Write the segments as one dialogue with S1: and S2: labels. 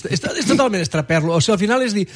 S1: És totalment estraper-lo. O sigui, al final és dir...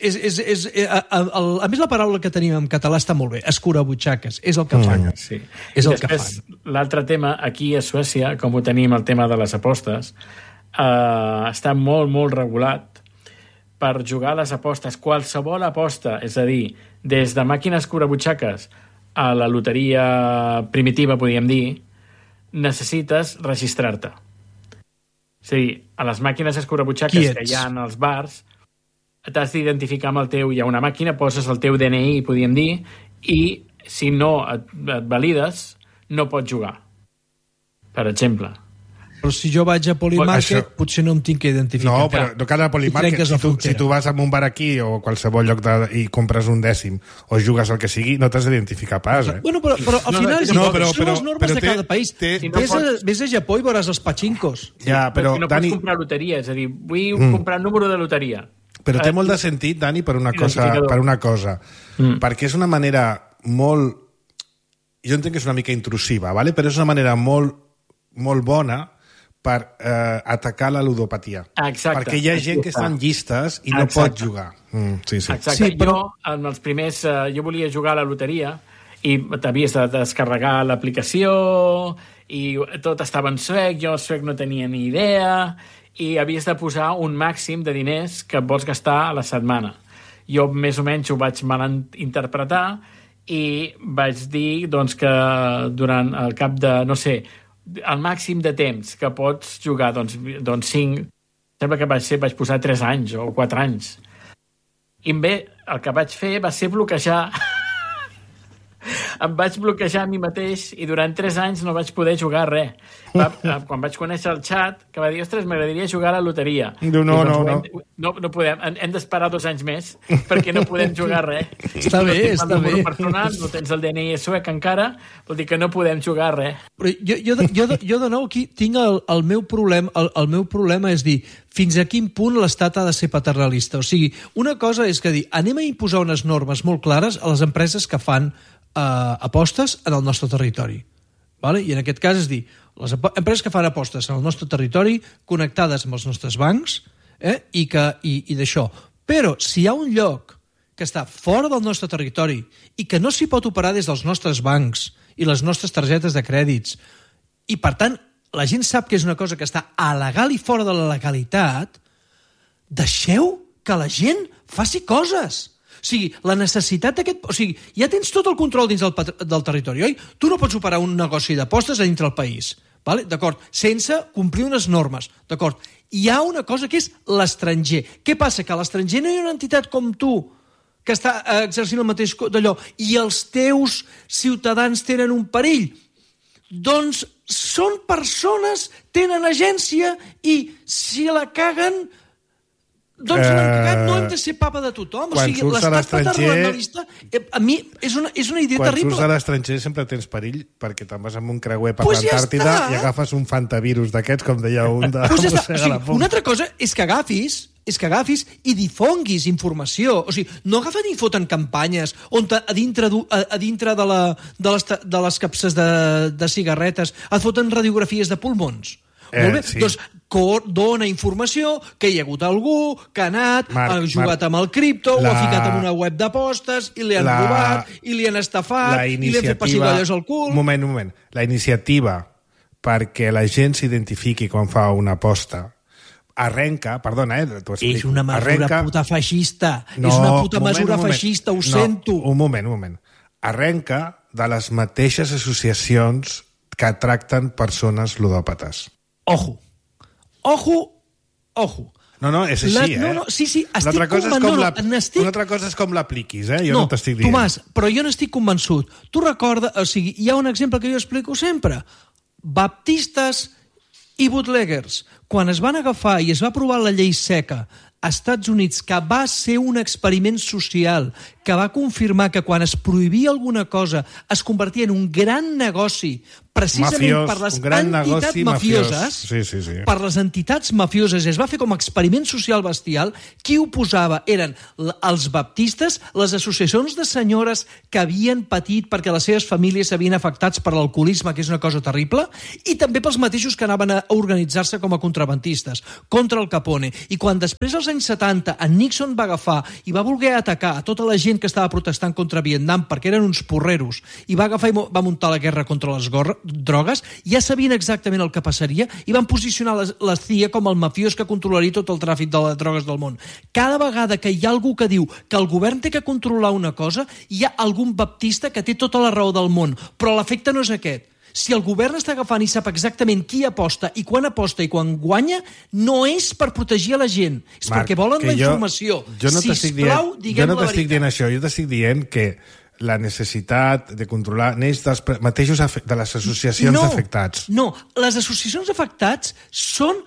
S1: A més, la paraula que tenim en català està molt bé. Escurabutxaques. És el que fan.
S2: Sí.
S1: És
S2: I
S1: el que
S2: després,
S1: fan.
S2: l'altre tema, aquí a Suècia, com ho tenim el tema de les apostes, està molt, molt regulat per jugar a les apostes. Qualsevol aposta, és a dir, des de màquines escurabutxaques a la loteria primitiva, podríem dir, necessites registrar-te. És a dir, a les màquines escurabutxaques que hi ha als bars, t'has d'identificar amb el teu... Hi ha una màquina, poses el teu DNI, podríem dir, i si no et valides, no pots jugar. Per exemple.
S1: Però si jo vaig a Polymarket, potser no em tinc que identificar.
S3: No, però no cal a Polymarket. Si tu vas a un bar aquí o qualsevol lloc i compres un dècim o jugues el que sigui, no t'has d'identificar pas, eh?
S1: Bueno, però al final són les normes de cada país. Ves a Japó i veuràs els pachinkos.
S3: Ja, però,
S2: no
S3: Dani...
S2: pots comprar loteria, és a dir, vull comprar el número de loteria.
S3: Però té molt de sentit, Dani, per una cosa. Perquè és una manera molt... Jo entenc que és una mica intrusiva, ¿vale? Però és una manera molt bona per atacar la ludopatia.
S2: Exacte.
S3: Perquè hi ha gent que està en llistes i no pot jugar. Sí.
S2: Exacte. Sí, però... Jo, en els primers... jo volia jugar a la loteria i t'havies de descarregar l'aplicació i tot estava en suec, jo en suec no tenia ni idea i havies de posar un màxim de diners que vols gastar a la setmana. Jo més o menys ho vaig malinterpretar i vaig dir doncs, que durant el cap de, no sé, el màxim de temps que pots jugar, doncs 5, sembla que vaig posar 3 anys o 4 anys. I bé, el que vaig fer va ser bloquejar. Em vaig bloquejar a mi mateix i durant 3 anys no vaig poder jugar res. Quan vaig conèixer el xat, que va dir, ostres, m'agradaria jugar a la loteria. No podem, hem d'esperar 2 anys més perquè no podem jugar res.
S1: Està bé.
S2: Personal, no tens el DNI suec encara, vol dir que no podem jugar res.
S1: Però jo de nou aquí tinc el meu problema. El meu problema és dir, fins a quin punt l'Estat ha de ser paternalista. O sigui, una cosa és que dir, anem a imposar unes normes molt clares a les empreses que fan apostes en el nostre territori. Vale? I en aquest cas és dir, les empreses que fan apostes en el nostre territori connectades amb els nostres bancs i d'això. Però si hi ha un lloc que està fora del nostre territori i que no s'hi pot operar des dels nostres bancs i les nostres targetes de crèdits i per tant la gent sap que és una cosa que està alegal i fora de la legalitat, deixeu que la gent faci coses. O sigui, la necessitat d'aquest... O sigui, ja tens tot el control dins del territori, oi? Tu no pots operar un negoci d'apostes a dintre del país, vale? D'acord? Sense complir unes normes, d'acord? Hi ha una cosa que és l'estranger. Què passa? Que a l'estranger no hi ha una entitat com tu que està exercint el mateix d'allò i els teus ciutadans tenen un perill. Doncs són persones, tenen agència i si la caguen... Doncs no hem de ser papa de tothom. O sigui, l'estat paternalista a mi és una idea terrible.
S3: Quan surts a l'estranger sempre tens perill perquè te'n vas amb un creuer per l'Antàrtida i agafes un fantavirus d'aquests, com deia un de mossega la punta.
S1: Una altra cosa és que agafis i difonguis informació. O sigui, no agafen i foten campanyes on a dintre de les capses de cigarretes et foten radiografies de pulmons. Molt bé, sí. Doncs dona informació que hi ha hagut algú que ha anat, ha jugat amb el cripto, ho ha ficat en una web d'apostes i li han robat, i li han estafat, i li han fet pessigolles al cul.
S3: Un moment. La iniciativa perquè la gent s'identifiqui quan fa una aposta arrenca, perdona,
S1: és una mesura puta feixista. És una puta mesura feixista, ho sento.
S3: Un moment. Arrenca de les mateixes associacions que tracten persones ludòpates.
S1: Ojo.
S3: No, és així,
S1: Sí, estic convençut.
S3: Una altra cosa és com l'apliquis, Jo no t'estic dient.
S1: Tomàs, però jo n'estic convençut. Tu recorda, o sigui, hi ha un exemple que jo explico sempre. Baptistes i bootleggers. Quan es van agafar i es va aprovar la llei seca a Estats Units, que va ser un experiment social, que va confirmar que quan es prohibia alguna cosa es convertia en un gran negoci precisament per les entitats mafioses, per les entitats mafioses, es va fer com a experiment social bestial. Qui ho posava eren els baptistes, les associacions de senyores que havien patit perquè les seves famílies s'havien afectats per l'alcoholisme, que és una cosa terrible, i també pels mateixos que anaven a organitzar-se com a contrabandistes contra el Capone. I quan després, als anys 70, en Nixon va agafar i va voler atacar a tota la gent que estava protestant contra Vietnam perquè eren uns porreros, i va agafar i va muntar la guerra contra les drogues, ja sabien exactament el que passaria i van posicionar la CIA com el mafiós que controlaria tot el tràfic de les drogues del món. Cada vegada que hi ha algú que diu que el govern té que controlar una cosa, hi ha algun baptista que té tota la raó del món, però l'efecte no és aquest. Si el govern està agafant i sap exactament qui aposta i quan guanya, no és per protegir a la gent, és perquè volen la informació. Sisplau, diguem la veritat. Jo no t'estic dient això,
S3: jo t'estic dient que la necessitat de controlar neix dels mateixos de les associacions d'afectats.
S1: No, les associacions d'afectats són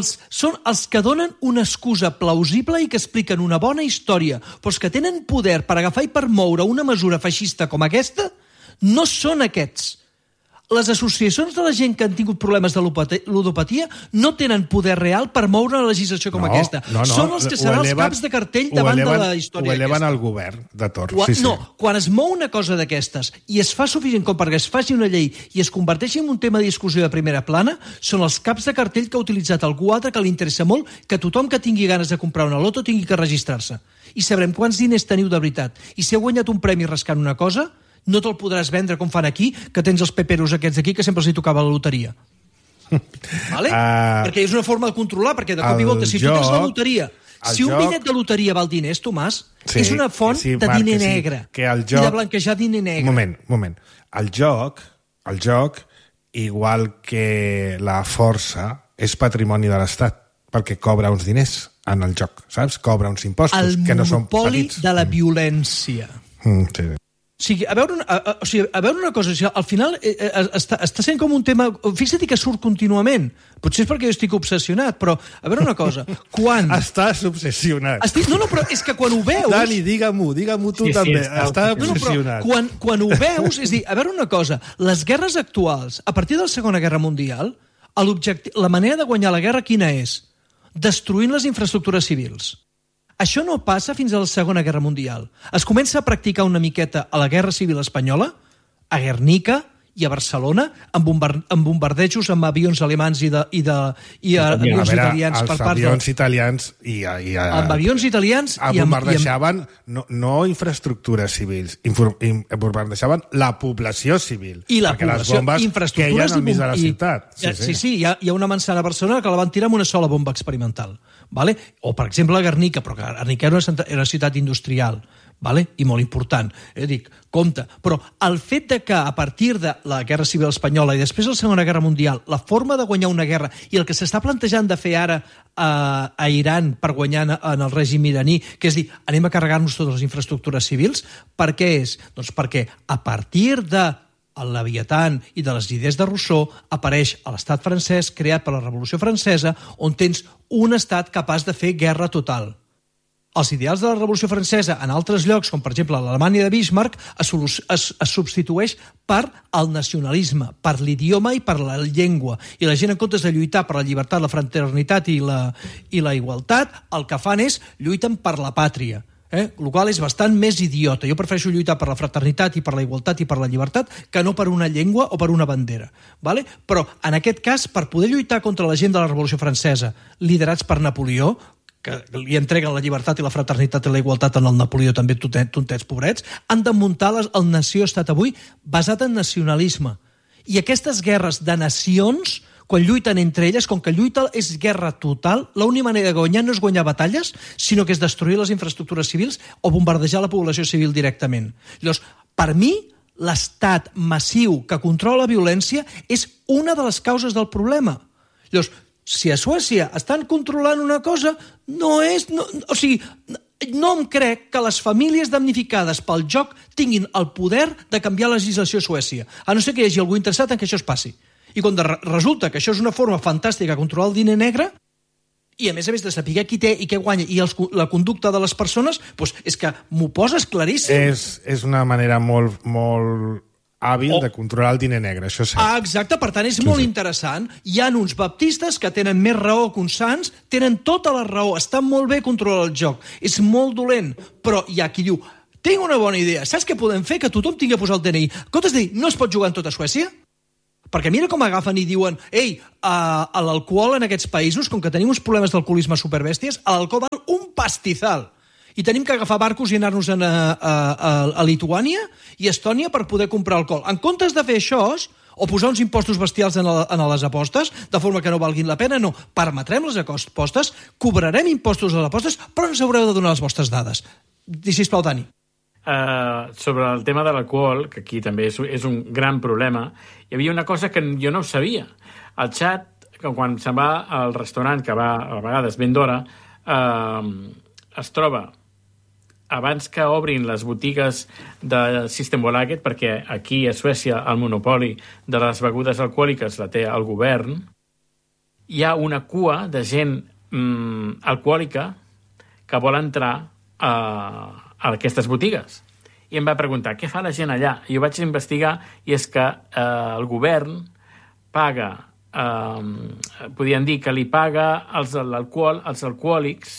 S1: els que donen una excusa plausible i que expliquen una bona història, però els que tenen poder per agafar i per moure una mesura feixista com aquesta no són aquests. Les associacions de la gent que han tingut problemes de ludopatia no tenen poder real per moure una legislació com aquesta. Són els que seran els caps de cartell davant de la història.
S3: Ho eleven al govern de torn.
S1: No, quan es mou una cosa d'aquestes i es fa suficient com perquè es faci una llei i es converteixi en un tema de discussió de primera plana, són els caps de cartell que ha utilitzat algú altre que li interessa molt que tothom que tingui ganes de comprar una loto tingui que registrar-se. I sabrem quants diners teniu de veritat. I si heu guanyat un premi rascant una cosa, no te'l podràs vendre com fan aquí, que tens els peperos aquests d'aquí que sempre els hi tocava la loteria. Vale? Perquè és una forma de controlar, perquè de cop i volta, si tu tens la loteria, si un bitllet de loteria val diners, Tomàs, és una font de diner negre i de blanquejar diner negre.
S3: Moment. El joc, igual que la força, és patrimoni de l'Estat, perquè cobra uns diners en el joc, saps? Cobra uns impostos que no són petits.
S1: El monopoli de la violència.
S3: Sí.
S1: O sigui, a veure una cosa, al final està sent com un tema... Fixa't que surt contínuament. Potser és perquè jo estic obsessionat, però a veure una cosa. Quan...
S3: Estàs obsessionat.
S1: No, però és que quan ho veus...
S3: Dani, digue-m'ho tu també. Estàs obsessionat.
S1: Quan ho veus, és dir, a veure una cosa, les guerres actuals, a partir de la Segona Guerra Mundial, la manera de guanyar la guerra quina és? Destruint les infraestructures civils. Això no passa fins a la Segona Guerra Mundial. Es comença a practicar una miqueta a la Guerra Civil Espanyola, a Guernica i a Barcelona, amb bombardejos amb avions alemans i avions italians per part
S3: avions italians
S1: amb avions italians
S3: bombardeixaven no infraestructures civils, bombardeixaven la població civil.
S1: I la població,
S3: infraestructures al mig de la ciutat.
S1: Sí, hi ha una manzana a Barcelona que la van tirar amb una sola bomba experimental. Vale? O, per exemple, a Guernica, però Guernica era una ciutat industrial, vale? I molt important. Dic, compte. Però el fet de que a partir de la Guerra Civil Espanyola i després de la Segona Guerra Mundial, la forma de guanyar una guerra i el que s'està plantejant de fer ara a Iran per guanyar en el règim iraní, que és dir, anem a carregar-nos totes les infraestructures civils, per què és? Doncs perquè a partir de el Leviatán i de les idees de Rousseau apareix a l'estat francès creat per la Revolució Francesa, on tens un estat capaç de fer guerra total. Els ideals de la Revolució Francesa en altres llocs, com per exemple l'Alemanya de Bismarck, es substitueix per el nacionalisme, per l'idioma i per la llengua. I la gent, en comptes de lluitar per la llibertat, la fraternitat i la igualtat, el que fan és lluiten per la pàtria. El qual és bastant més idiota. Jo prefereixo lluitar per la fraternitat i per la igualtat i per la llibertat que no per una llengua o per una bandera. Vale? Però, en aquest cas, per poder lluitar contra la gent de la Revolució Francesa, liderats per Napoleó, que li entreguen la llibertat i la fraternitat i la igualtat en el Napoleó, també tontets pobrets, han de muntar el nació-estat avui basat en nacionalisme. I aquestes guerres de nacions, quan lluiten entre elles, com que lluita és guerra total, l'única manera de guanyar no és guanyar batalles, sinó que és destruir les infraestructures civils o bombardejar la població civil directament. Llavors, per mi, l'estat massiu que controla la violència és una de les causes del problema. Llavors, si a Suècia estan controlant una cosa, no em crec que les famílies damnificades pel joc tinguin el poder de canviar la legislació a Suècia, a no ser que hi hagi algú interessat en que això es passi. I quan resulta que això és una forma fantàstica de controlar el diner negre i a més de saber qui té i què guanya i la conducta de les persones, doncs és que m'ho poses claríssim.
S3: És una manera molt hàbil de controlar el diner negre, això és cert.
S1: Exacte, per tant és molt interessant. Hi ha uns baptistes que tenen més raó que uns sants, tenen tota la raó, estan molt bé controlar el joc, és molt dolent, però hi ha qui diu, tinc una bona idea, saps què podem fer? Que tothom tingui a posar el DNI. Comptes de dir, no es pot jugar en tota Suècia? Perquè mira com agafen i diuen l'alcohol en aquests països, com que tenim uns problemes d'alcoholisme superbèsties, l'alcohol val un pastizal. I tenim que agafar barcos i anar-nos a Lituània i Estònia per poder comprar alcohol. En comptes de fer això, o posar uns impostos bestials en les apostes, de forma que no valguin la pena, no. Permetrem les apostes, cobrarem impostos a les apostes, però ens haureu de donar les vostres dades. Sisplau, Dani.
S2: Sobre el tema de l'alcohol, que aquí també és un gran problema, hi havia una cosa que jo no ho sabia. El xat, quan se'n va al restaurant, que va a vegades ben d'hora, es troba abans que obrin les botigues de Systembolaget, perquè aquí a Suècia el monopoli de les begudes alcohòliques la té el govern, hi ha una cua de gent alcohòlica que vol entrar a aquestes botigues. I em va preguntar, què fa la gent allà? I jo vaig investigar i és que el govern paga, podien dir que li paga l'alcohol als alcohòlics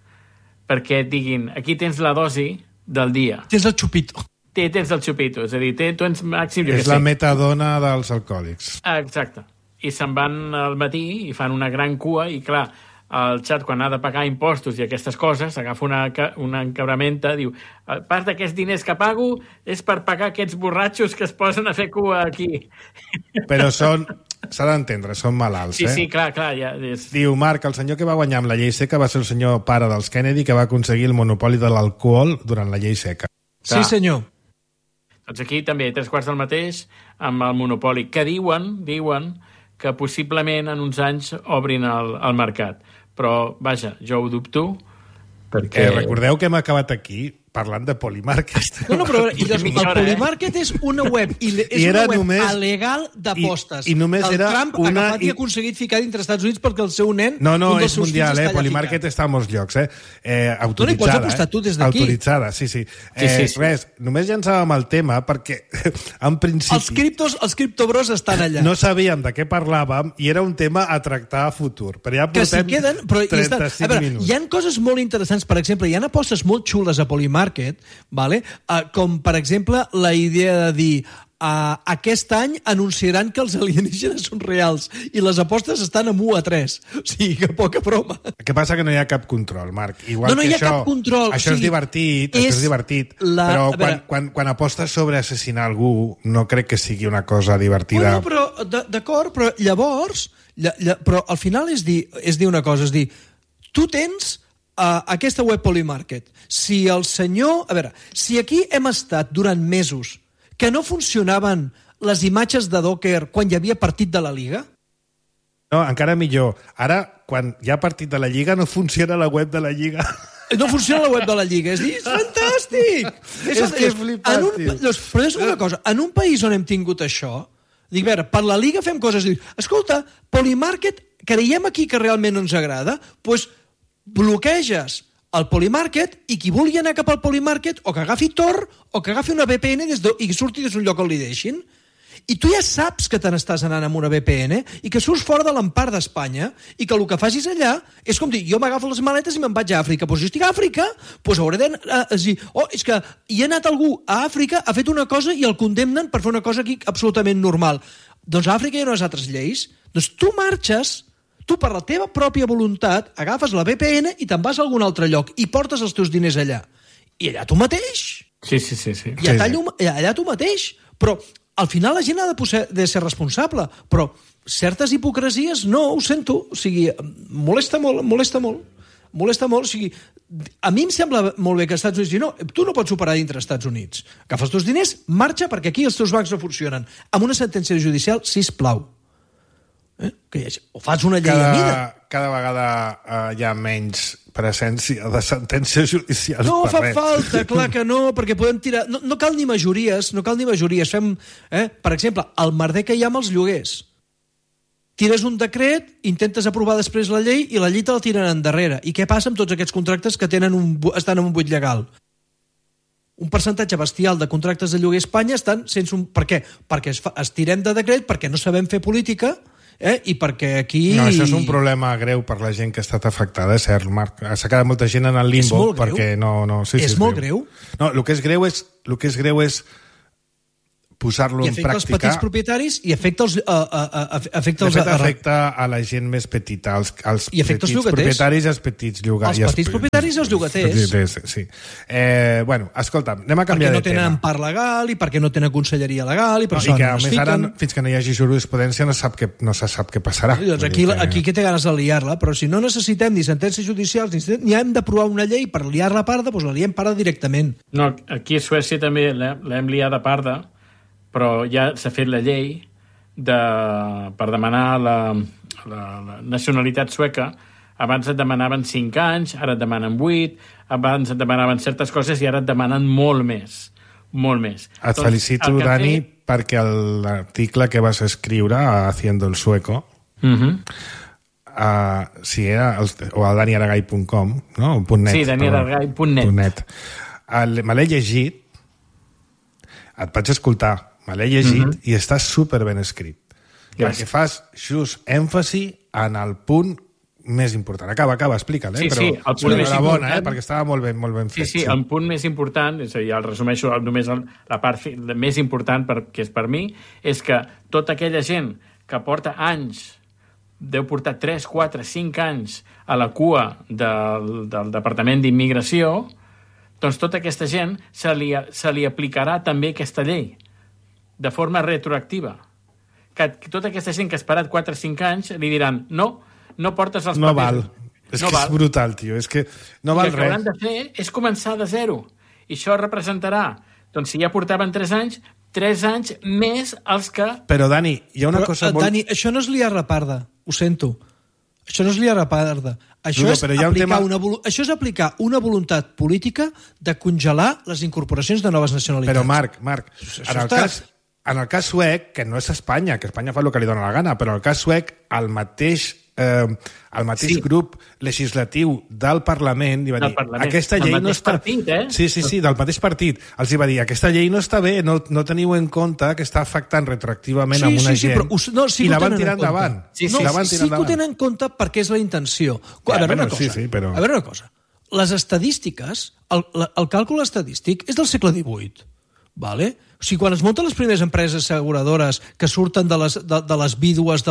S2: perquè et diguin, aquí tens la dosi del dia.
S1: Tens el xupito.
S2: Tens el xupito, és a dir, tens màxim...
S3: És la metadona dels alcohòlics.
S2: Exacte. I se'n van al matí i fan una gran cua i, clar, el xat, quan ha de pagar impostos i aquestes coses, agafa una encabramenta, diu, part d'aquests diners que pago és per pagar aquests borratxos que es posen a fer cua aquí.
S3: Però s'ha d'entendre, són malalts,
S2: Sí, clar, ja és...
S3: Diu, Marc, el senyor que va guanyar amb la llei seca va ser el senyor pare dels Kennedy que va aconseguir el monopoli de l'alcohol durant la llei seca.
S1: Sí, senyor.
S2: Doncs aquí també, 3/4 del mateix, amb el monopoli, que diuen que possiblement en uns anys obrin el mercat. Però, vaja, jo ho dubto, perquè...
S3: Recordeu que hem acabat aquí parlant de Polymarket.
S1: No, però el Polymarket és una web, és una web alegal d'apostes.
S3: I només era
S1: Trump ha agafat i ha aconseguit ficar dintre Estats Units perquè el seu nen...
S3: No, és mundial, Polymarket està a molts llocs, autoritzada.
S1: No, pots apostar tu des d'aquí.
S3: Autoritzada, sí. Res, només llançàvem el tema perquè, en principi...
S1: Els criptobros estan allà.
S3: No sabíem de què parlàvem i era un tema a tractar a futur. Però ja portem 35 minuts.
S1: Hi ha coses molt interessants. Per exemple, hi ha apostes molt xules a Polymarket, vale? Com, per exemple, la idea de dir aquest any anunciaran que els alienígenes són reals i les apostes estan amb 1-3. O sigui, que poca broma.
S3: El que passa que no hi ha cap control, Marc. Igual
S1: no hi ha cap control.
S3: Això és divertit, però quan apostes sobre assassinar algú no crec que sigui una cosa divertida.
S1: Bueno, però, d'acord, però llavors... Però al final és dir una cosa, és dir, tu tens aquesta web Polymarket. Si el senyor... A veure, si aquí hem estat durant mesos que no funcionaven les imatges de Docker quan hi havia partit de la Lliga?
S3: No, encara millor. Ara, quan hi ha partit de la Lliga, no funciona la web de la Lliga.
S1: No funciona la web de la Lliga. És dir, és fantàstic!
S3: És que és flipant, tio.
S1: Però és una cosa, en un país on hem tingut això, dic, a veure, per la Lliga fem coses, dic, escolta, Polymarket, creiem aquí que realment no ens agrada, doncs bloqueges el Polymarket i qui vulgui anar cap al Polymarket o que agafi Tor o que agafi una VPN i que surti des d'un lloc on li deixin. I tu ja saps que te n'estàs anant amb una VPN i que surts fora de l'empart d'Espanya i que el que facis allà és com dir, jo m'agafo les maletes i me'n vaig a Àfrica. Doncs si estic a Àfrica, hauré de dir, és que hi ha anat algú a Àfrica, ha fet una cosa i el condemnen per fer una cosa aquí absolutament normal. Doncs a Àfrica hi ha unes altres lleis. Doncs tu marxes, tu per la teva pròpia voluntat agafes la VPN i te'n vas a algun altre lloc i portes els teus diners allà. I allà tu mateix.
S2: Sí.
S1: I allà tu mateix. Però al final la gent ha de ser responsable. Però certes hipocresies no, ho sento. O sigui, molesta molt. O sigui, a mi em sembla molt bé que als Estats Units no, tu no pots operar dintre Estats Units. Agafa els teus diners, marxa, perquè aquí els teus bancs no funcionen. Amb una sentència judicial, sisplau. O fas una llei a mida.
S3: Cada vegada hi ha menys presència de sentències judicials.
S1: No fa falta, clar que no, perquè podem tirar... No cal ni majories, Fem, per exemple, el merder que hi ha amb els lloguers. tires un decret, intentes aprovar després la llei i la llei te la tiren endarrere. I què passa amb tots aquests contractes que estan en un buit legal? Un percentatge bestial de contractes de lloguer a Espanya estan sense un... Per què? Perquè es tirem de decret, perquè no sabem fer política, i perquè aquí...
S3: No, això és un problema greu per la gent que ha estat afectada, és cert, Marc. S'ha quedat molta gent en el limbo perquè no... Sí,
S1: és molt greu.
S3: No, el que és greu és posar-lo en pràctica...
S1: I afecta els petits propietaris i afecta els...
S3: afecta a la gent més petita, als petits propietaris i als petits llogaters.
S1: Els petits propietaris i els llogaters.
S3: Sí. Bueno, escolta'm, anem a canviar de tema.
S1: Perquè no tenen part legal i perquè no tenen conselleria legal i per
S3: això no es fiquen. Ara, fins que no hi hagi jurisprudència, no se sap què passarà.
S1: Doncs aquí que té ganes de liar-la, però si no necessitem ni sentències judicials ni hem d'aprovar una llei per liar-la parda, doncs la liem parda directament.
S2: No, aquí a Suècia també l'hem liada parda, però ja s'ha fet la llei per demanar la nacionalitat sueca. Abans et demanaven 5 anys, ara et demanen 8, abans et demanaven certes coses i ara et demanen molt més. Molt més.
S3: Et felicito, Dani, perquè l'article que vas escriure a Haciendo el Sueco, si era o a daniaragai.com, no? .net.
S2: Sí, daniaragai.net.
S3: Me l'he llegit, et vaig escoltar, me l'he llegit i està super ben escrit. Perquè fas just èmfasi en el punt més important. Acaba, explica-la.
S2: Sí, el punt més important.
S3: Perquè estava molt ben fet.
S2: Sí, el punt més important, és a dir, el resumeixo només la part més important, que és per mi, és que tota aquella gent que porta anys, deu portar 3, 4, 5 anys a la cua del Departament d'Immigració, doncs tota aquesta gent se li aplicarà també aquesta llei, de forma retroactiva. Que tota aquesta gent que ha esperat 4 o 5 anys li diran, no portes els papers.
S3: No val. És que és brutal, tio. És que no val res.
S2: El que hauran de fer és començar de zero. I això representarà, doncs si ja portaven 3 anys, 3 anys més els que...
S3: Però, Dani, hi ha una cosa molt...
S1: Dani, això no és liar-la parda. Ho sento. Això no és liar-la parda. Això és aplicar una voluntat política de congelar les incorporacions de noves nacionalitats.
S3: Però, Marc, en el cas suec, que no és Espanya, que Espanya fa el que li dóna la gana, però en el cas suec, el mateix grup legislatiu del Parlament li va dir, aquesta llei no està...
S2: Partit,
S3: Sí, del mateix partit. Els va dir, aquesta llei no està bé, no teniu en compte que està afectant retroactivament a una gent. I la van tirar endavant.
S1: Sí que ho tenen en compte perquè és la intenció. A veure una cosa. Les estadístiques, el càlcul estadístic és del segle XVIII. Vale? O sigui, quan es munten les primeres empreses asseguradores que surten de les vídues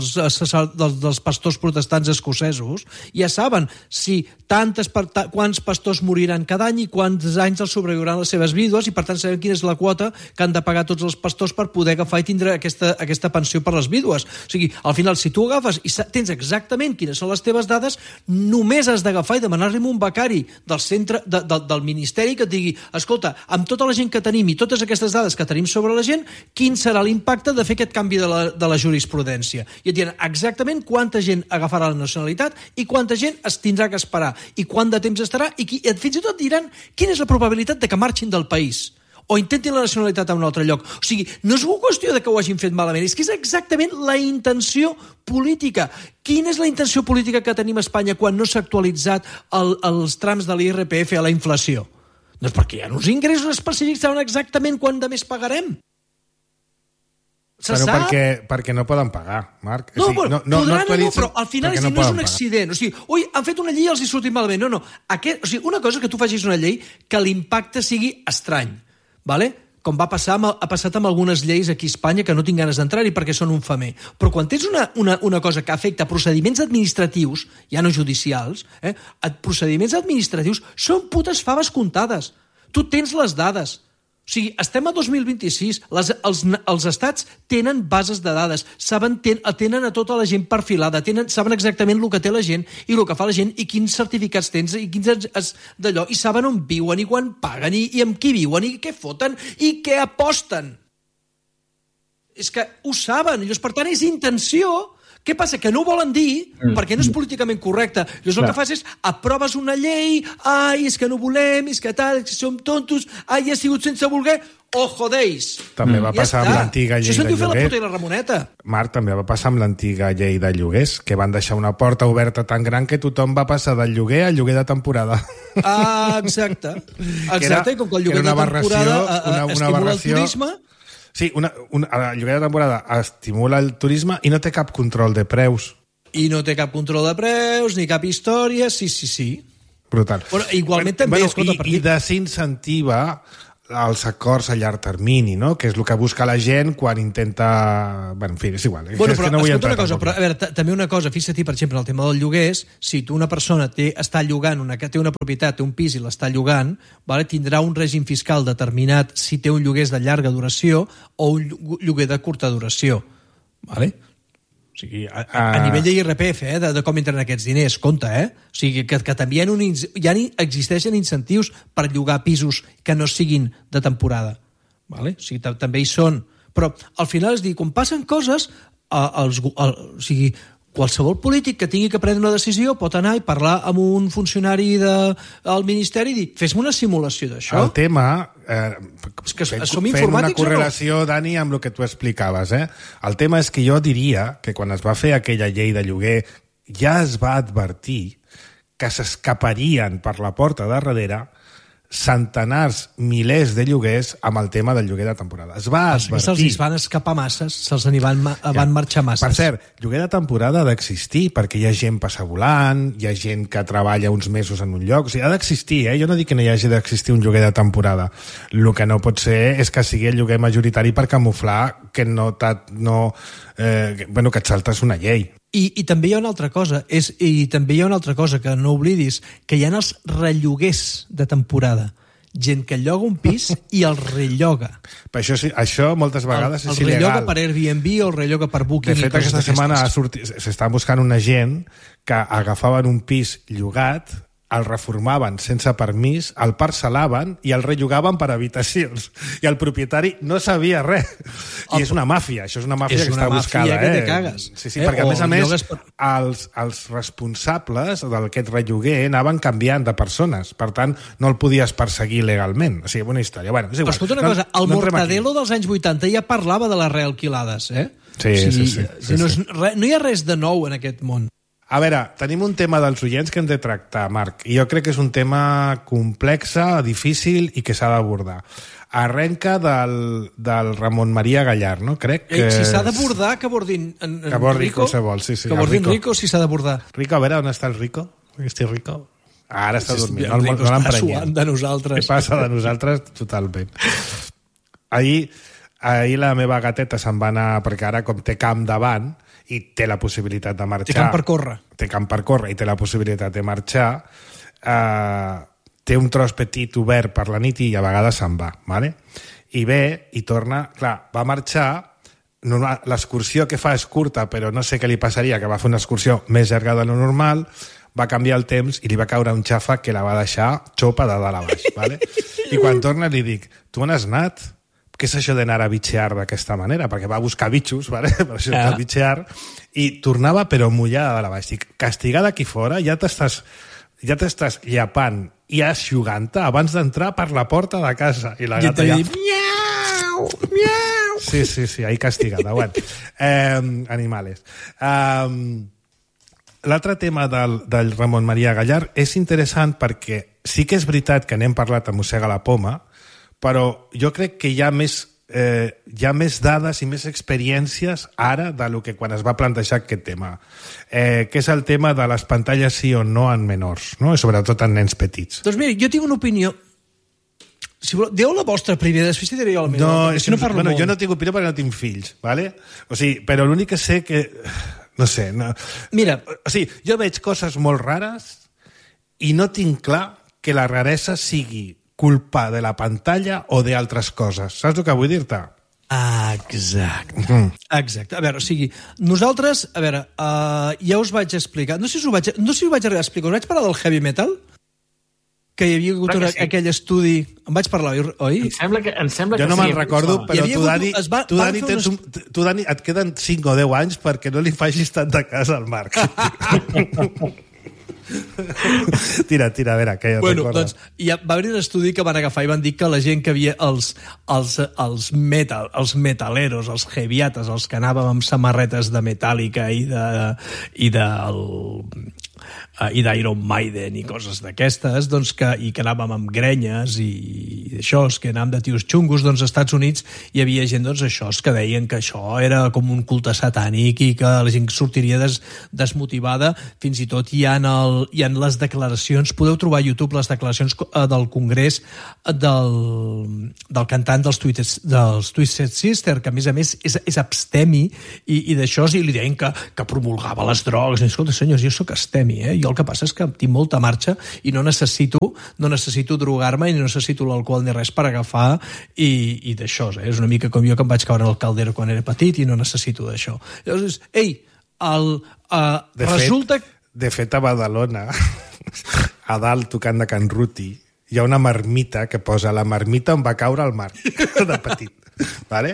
S1: dels pastors protestants escocesos, ja saben si quants pastors moriran cada any i quants anys els sobreviuran les seves vídues i, per tant, saben quina és la quota que han de pagar tots els pastors per poder agafar i tindre aquesta pensió per les vídues. O sigui, al final, si tu agafes i tens exactament quines són les teves dades, només has d'agafar i demanar-li a un becari del centre del Ministeri que et digui, escolta, amb tota la gent que tenim i totes aquestes dades que tenim sobre la gent, quin serà l'impacte de fer aquest canvi de la jurisprudència. I et diran exactament quanta gent agafarà la nacionalitat i quanta gent es tindrà que esperar i quant de temps estarà i fins i tot diran quina és la probabilitat de que marxin del país o intentin la nacionalitat a un altre lloc. O sigui, no és una qüestió de que ho hagin fet malament, és que és exactament la intenció política. Quina és la intenció política que tenim a Espanya quan no s'ha actualitzat els trams de l'IRPF a la inflació? Doncs perquè hi ha uns ingressos específics, saben exactament quant de més pagarem.
S3: Perquè no poden pagar, Marc.
S1: Podran però al final no és un accident. O sigui, han fet una llei i els hi sortit malament. No. Una cosa és que tu facis una llei que l'impacte sigui estrany, vale? Com ha passat amb algunes lleis aquí a Espanya que no tinc ganes d'entrar-hi perquè són un femer. Però quan tens una cosa que afecta procediments administratius, ja no judicials, procediments administratius són putes faves comptades. Tu tens les dades. O sigui, estem a 2026, els estats tenen bases de dades, tenen a tota la gent perfilada, saben exactament el que té la gent i el que fa la gent i quins certificats tens i quins d'allò, i saben on viuen i quan paguen i amb qui viuen i què foten i què aposten. És que ho saben, per tant és intenció Què passa? Que no ho volen dir perquè no és políticament correcte. Llavors el que fas és aproves una llei, és que no volem, és que tal, és que som tontos, ha sigut sense voler, jodeix.
S3: També va passar amb l'antiga llei de lloguers.
S1: Això se'n diu fer la puta i la Ramoneta.
S3: Marc, també va passar amb l'antiga llei de lloguers, que van deixar una porta oberta tan gran que tothom va passar del lloguer al lloguer de temporada.
S1: Exacte. I com que el lloguer de temporada estimula el turisme...
S3: Sí, el lloguer de temporada estimula el turisme i no té cap control de preus.
S1: I no té cap control de preus, ni cap història, sí.
S3: Brutal.
S1: Bueno, igualment també, escolta...
S3: I desincentiva els acords a llarg termini, no? Que és el que busca la gent quan intenta... Bueno, en fi, és igual.
S1: Bueno, però no escolta una cosa, però, a veure, també una cosa, fixa't, per exemple, en el tema del lloguers, si tu una persona està llogant, té una propietat, té un pis i l'està llogant, vale, tindrà un règim fiscal determinat si té un lloguer de llarga duració o un lloguer de curta duració. Vale? O sigui, a nivell d'IRPF, de com entren aquests diners, compte, O sigui, que també existeixen incentius per llogar pisos que no siguin de temporada. Vale? O sigui, també hi són. Però al final és dir, quan passen coses, o sigui, qualsevol polític que tingui que prendre una decisió pot anar i parlar amb un funcionari del Ministeri i dir, fes-me una simulació d'això.
S3: El tema...
S1: és que som
S3: informàtics
S1: o no?
S3: Una correlació, Dani, amb el que tu explicaves. El tema és que jo diria que quan es va fer aquella llei de lloguer ja es va advertir que s'escaparien per la porta de darrere centenars, milers de lloguers amb el tema del lloguer de temporada. Es va advertir...
S1: Se'ls van escapar masses, se'ls van marxar masses.
S3: Per cert, lloguer de temporada ha d'existir perquè hi ha gent passa volant, hi ha gent que treballa uns mesos en un lloc, o sigui, ha d'existir, Jo no dic que no hi hagi d'existir un lloguer de temporada. El que no pot ser és que sigui el lloguer majoritari per camuflar que que et saltes una llei.
S1: I també hi ha una altra cosa, que no oblidis, que hi ha els relloguers de temporada. Gent que lloga un pis i el relloga.
S3: Per això moltes vegades és il·legal.
S1: El relloga per Airbnb o el relloga per Booking.
S3: De fet, aquesta setmana s'està buscant una gent que agafaven un pis llogat, el reformaven sense permís, el parcel·laven i el rellogaven per habitacions. I el propietari no sabia res. I és una màfia, això és una màfia que està buscada.
S1: És una màfia que te cagues.
S3: Sí, perquè a més, els responsables d'aquest relloguer anaven canviant de persones. Per tant, no el podies perseguir legalment. O sigui, una història. Bueno, és igual.
S1: Però escolta una cosa, el Mortadelo dels anys 80 ja parlava de les realquilades,
S3: Sí.
S1: No hi ha res de nou en aquest món.
S3: A veure, tenim un tema dels oients que hem de tractar, Marc, i jo crec que és un tema complex, difícil i que s'ha d'abordar. Arrenca del Ramon Maria Gallar, no? Crec que...
S1: Si s'ha d'abordar, que abordin
S3: Rico. Qualsevol, sí.
S1: Que abordin Rico si s'ha d'abordar.
S3: Rico, a veure, on està el Rico? Estic Rico? Ara està dormint,
S1: no l'emprenyem. De nosaltres.
S3: Què passa de nosaltres? Totalment. Ahir la meva gateta se'n va anar, perquè ara com té camp davant, i té la possibilitat de marxar...
S1: Té camp per córrer.
S3: Té camp per córrer i té la possibilitat de marxar. Té un tros petit obert per la nit i a vegades se'n va. Vale? I ve i torna... Clar, va marxar... L'excursió que fa és curta, però no sé què li passaria, que va fer una excursió més llarga de lo normal, va canviar el temps i li va caure un xàfec que la va deixar xopa de dalt a baix. Vale? I quan torna li dic, tu on has anat? Què és això d'anar a bitxear d'aquesta manera? Perquè va a buscar bitxos, ¿vale? Per això està bitxear, i tornava però mullada de la baix. Dic, castigada aquí fora, ja t'estàs llapant i aixugant-te abans d'entrar per la porta de casa. I la gata ja...
S1: Miau! Miau!
S3: Sí, ahí castigada. Bueno, animales. L'altre tema del Ramon Maria Gallar és interessant perquè sí que és veritat que n'hem parlat a Mossega la Poma, però jo crec que hi ha més dades i més experiències ara de lo que quan es va plantejar aquest tema, que és el tema de les pantalles sí o no en menors, no? I sobretot en nens petits.
S1: Doncs mira, jo tinc una opinió. Si voleu, dieu la vostra primera, després diré jo la meva.
S3: No, és que no parlo molt. Jo no tinc opinió perquè no tinc fills, ¿vale? O sigui, però l'únic que sé que... No sé. No.
S1: Mira.
S3: O sigui, jo veig coses molt rares i no tinc clar que la raresa sigui culpa de la pantalla o d'altres coses. Saps el que vull dir-te?
S1: Exacte. Exacte. A veure, o sigui, nosaltres, ja us vaig explicar, no sé si ho vaig arribar a explicar, us vaig parlar del heavy metal? que hi havia hagut aquell estudi... En vaig parlar, oi?
S2: Em sembla que
S3: jo no me'n recordo, però tu, Dani, et queden 5 o 10 anys perquè no li facis tanta casa al Marc. Tira, a veure, què ja
S1: doncs, va haver un estudi que van agafar i van dir que la gent que havia els metaleros, els heaviates, els que anàvem amb samarretes de Metallica i d'Iron Maiden i coses d'aquestes, doncs, i que anàvem amb grenyes i això, que anàvem de tios xungos, doncs als Estats Units hi havia gent, doncs, això, que deien que això era com un culte satànic i que la gent sortiria desmotivada. Fins i tot hi ha les declaracions, podeu trobar a YouTube les declaracions del Congrés del cantant dels Twisted Sister, que a més és abstemi i d'això, i li deien que promulgava les drogues. I, escolta, senyors, jo sóc abstemi, jo el que passa és que tinc molta marxa i no necessito drogar-me i no necessito l'alcohol ni res per agafar i d'això, és una mica com jo que em vaig caure en el caldero quan era petit i no necessito d'això. Llavors, resulta...
S3: De fet, a Badalona, a dalt, tocant de Can Ruti, hi ha una marmita que posa la marmita on va caure el mar, de petit. Vale?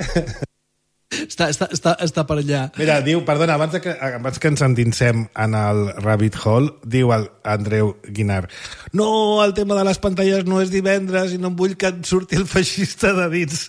S1: Està per allà.
S3: Mira, diu, perdona, abans que ens endinsem en el Rabbit Hole, diu el Andreu Guinar, no, el tema de les pantalles no és divendres i no em vull que et surti el feixista de dins.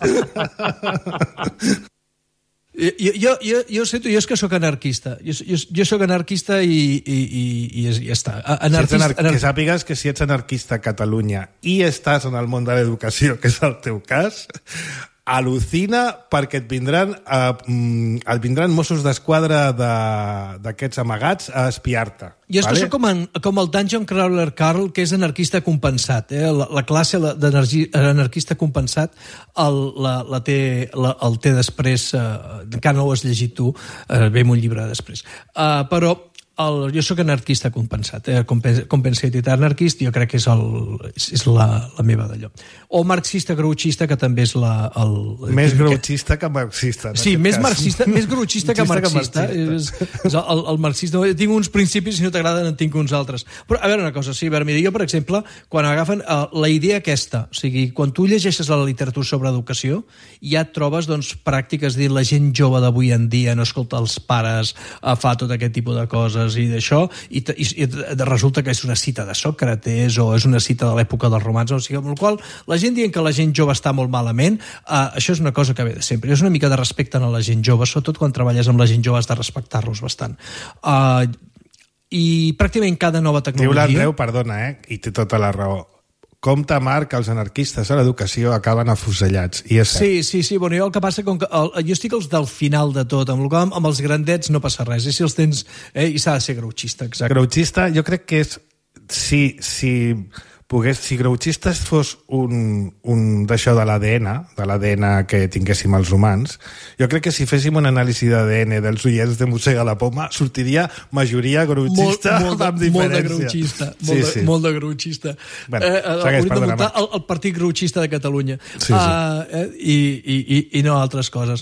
S1: Jo sento, jo és que sóc anarquista. Jo sóc anarquista i ja està.
S3: Que sàpigues que si ets anarquista a Catalunya i estàs en el món de l'educació, que és el teu cas, al·lucina perquè et vindran Mossos d'Esquadra d'aquests amagats a espiar-te.
S1: Jo és que soc com el Dungeon Crawler Carl, que és anarquista compensat. La classe d'anarquista compensat el té després, encara no ho has llegit tu, ve un llibre després. Però jo sóc anarquista compensat, compensated anarchist, jo crec que és la meva d'allò. O marxista grouchista, que també és
S3: més grouchista que marxista.
S1: Sí, més grouchista que marxista. El marxista, tinc uns principis, si no t'agraden en tinc uns altres. Però, a veure una cosa, mira, jo, per exemple, quan agafen la idea aquesta, o sigui, quan tu llegeixes la literatura sobre educació, ja et trobes, doncs, pràctiques, la gent jove d'avui en dia no escolta els pares, fa tot aquest tipus de coses, i d'això, i resulta que és una cita de Sòcrates o és una cita de l'època dels romans, o sigui, amb la qual la gent dient que la gent jove està molt malament, això és una cosa que ve de sempre. És una mica de respecte a la gent jove, sobretot quan treballes amb la gent jove has de respectar-los bastant. I pràcticament cada nova tecnologia...
S3: Diu l'Andreu, perdona, i té tota la raó. Compte, Marc, que els anarquistes a l'educació acaben afusellats. I és cert.
S1: Sí. Bueno, jo el que passa és que jo estic als del final de tot, amb els grandets no passa res. I si els tens... I s'ha de ser grouchista, exacte.
S3: Grouchista, jo crec que és... Si grouchistes fos un d'això de l'ADN que tinguéssim els humans, jo crec que si féssim un anàlisi d'ADN dels ullets de Mossega la Poma, sortiria majoria grouchista amb diferència.
S1: Molt de grouchista.
S3: Bueno,
S1: hauríem de muntar el partit grouchista de Catalunya. I no altres coses.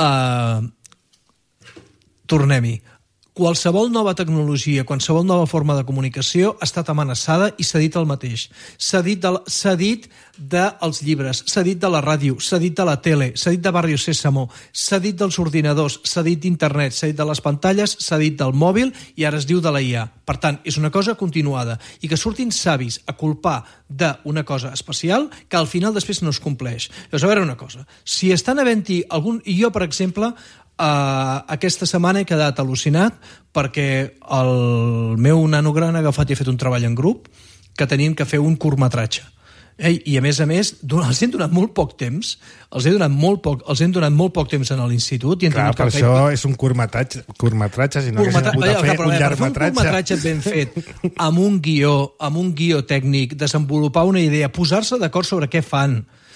S1: Tornem-hi. Qualsevol nova tecnologia, qualsevol nova forma de comunicació ha estat amenaçada i s'ha dit el mateix. S'ha dit dels llibres, s'ha dit de la ràdio, s'ha dit de la tele, s'ha dit de Barrio Sésamo, s'ha dit dels ordinadors, s'ha dit d'internet, s'ha dit de les pantalles, s'ha dit del mòbil i ara es diu de la IA. Per tant, és una cosa continuada. I que surtin savis a culpar d'una cosa especial que al final després no es compleix. Llavors, a veure una cosa. Si estan havent-hi algun... I jo, per exemple... aquesta setmana he quedat al·lucinat perquè el meu nano gran ha agafat i ha fet un treball en grup que tenien que fer un curtmetratge. I a més, els hem donat molt poc temps, els hem donat molt poc temps en l'institut.
S3: Clar, per això és un curtmetratge, sinó que s'ha pogut fer un llargmetratge.
S1: Un curtmetratge ben fet, amb un guió tècnic, desenvolupar una idea, posar-se d'acord sobre què fan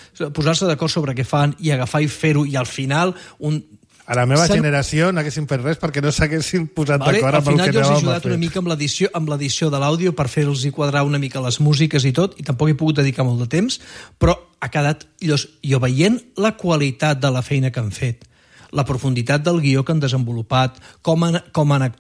S1: i agafar i fer-ho, i al final
S3: a la meva generació no haguessin fet res perquè no s'haguessin posat d'acord amb el que anàvem a fer. Al final jo els he ajudat
S1: una mica amb l'edició de l'àudio per fer-los quadrar una mica les músiques i tot, i tampoc he pogut dedicar molt de temps, però ha quedat... Jo veient la qualitat de la feina que han fet, la profunditat del guió que han desenvolupat, com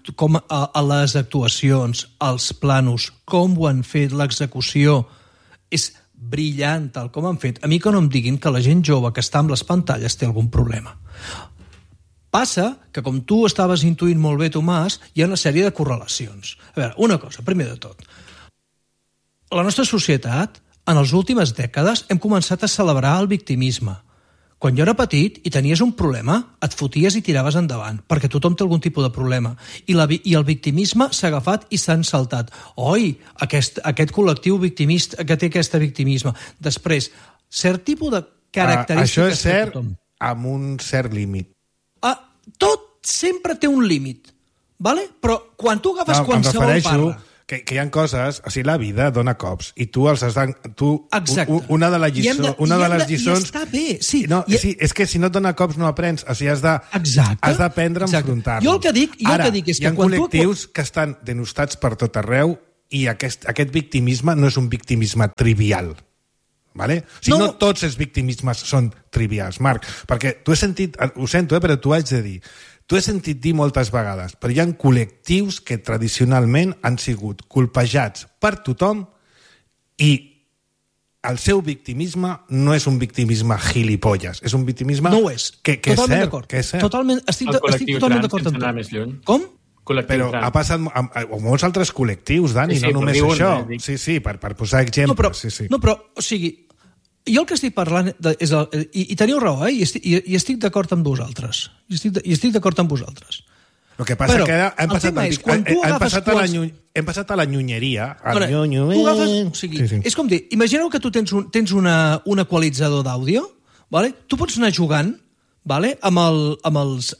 S1: a les actuacions, els planos, com ho han fet, l'execució... és brillant, tal com han fet. A mi que no em diguin que la gent jove que està amb les pantalles té algun problema. Passa que, com tu estaves intuint molt bé, Tomàs, hi ha una sèrie de correlacions. A veure, una cosa, primer de tot. La nostra societat, en les últimes dècades, hem començat a celebrar el victimisme. Quan jo era petit i tenies un problema, et foties i tiraves endavant, perquè tothom té algun tipus de problema. I el victimisme s'ha agafat i s'ha ensaltat. Oi, aquest col·lectiu victimista que té aquest victimisme. Després, cert tipus de característiques...
S3: Això és cert amb un cert límit.
S1: Tot sempre té un límit, ¿vale? Però quan tu agafes qualsevol parla...
S3: Que hi ha coses... O sigui, la vida dona cops i tu els has de...
S1: Exacte.
S3: Una de les lliçons...
S1: I està bé, sí.
S3: Sí, és que si no et dona cops no aprens. O sigui, has d'aprendre a enfrontar-lo.
S1: Jo el que dic és que...
S3: Hi ha col·lectius que estan denostats per tot arreu i aquest victimisme no és un victimisme trivial. Vale? O sigui, no tots els victimismes són trivials, Marc, perquè tu he sentit, ho sento, però t'ho haig de dir, t'ho he sentit dir moltes vegades, però hi ha col·lectius que tradicionalment han sigut colpejats per tothom i el seu victimisme no és un victimisme gilipolles, és un victimisme
S1: no ho és.
S3: Que és cert.
S1: Totalment, estic totalment d'acord amb tu. Com?
S3: Però ha passat amb molts altres col·lectius, Dani, no només això. Sí, per posar exemples.
S1: No, però, o sigui, jo el que estic parlant és... I teniu raó, i estic d'acord amb vosaltres. I estic d'acord amb vosaltres.
S3: El que passa que hem passat a la nyunyeria.
S1: És com dir, imagineu que tu tens un equalitzador d'àudio, tu pots anar jugant amb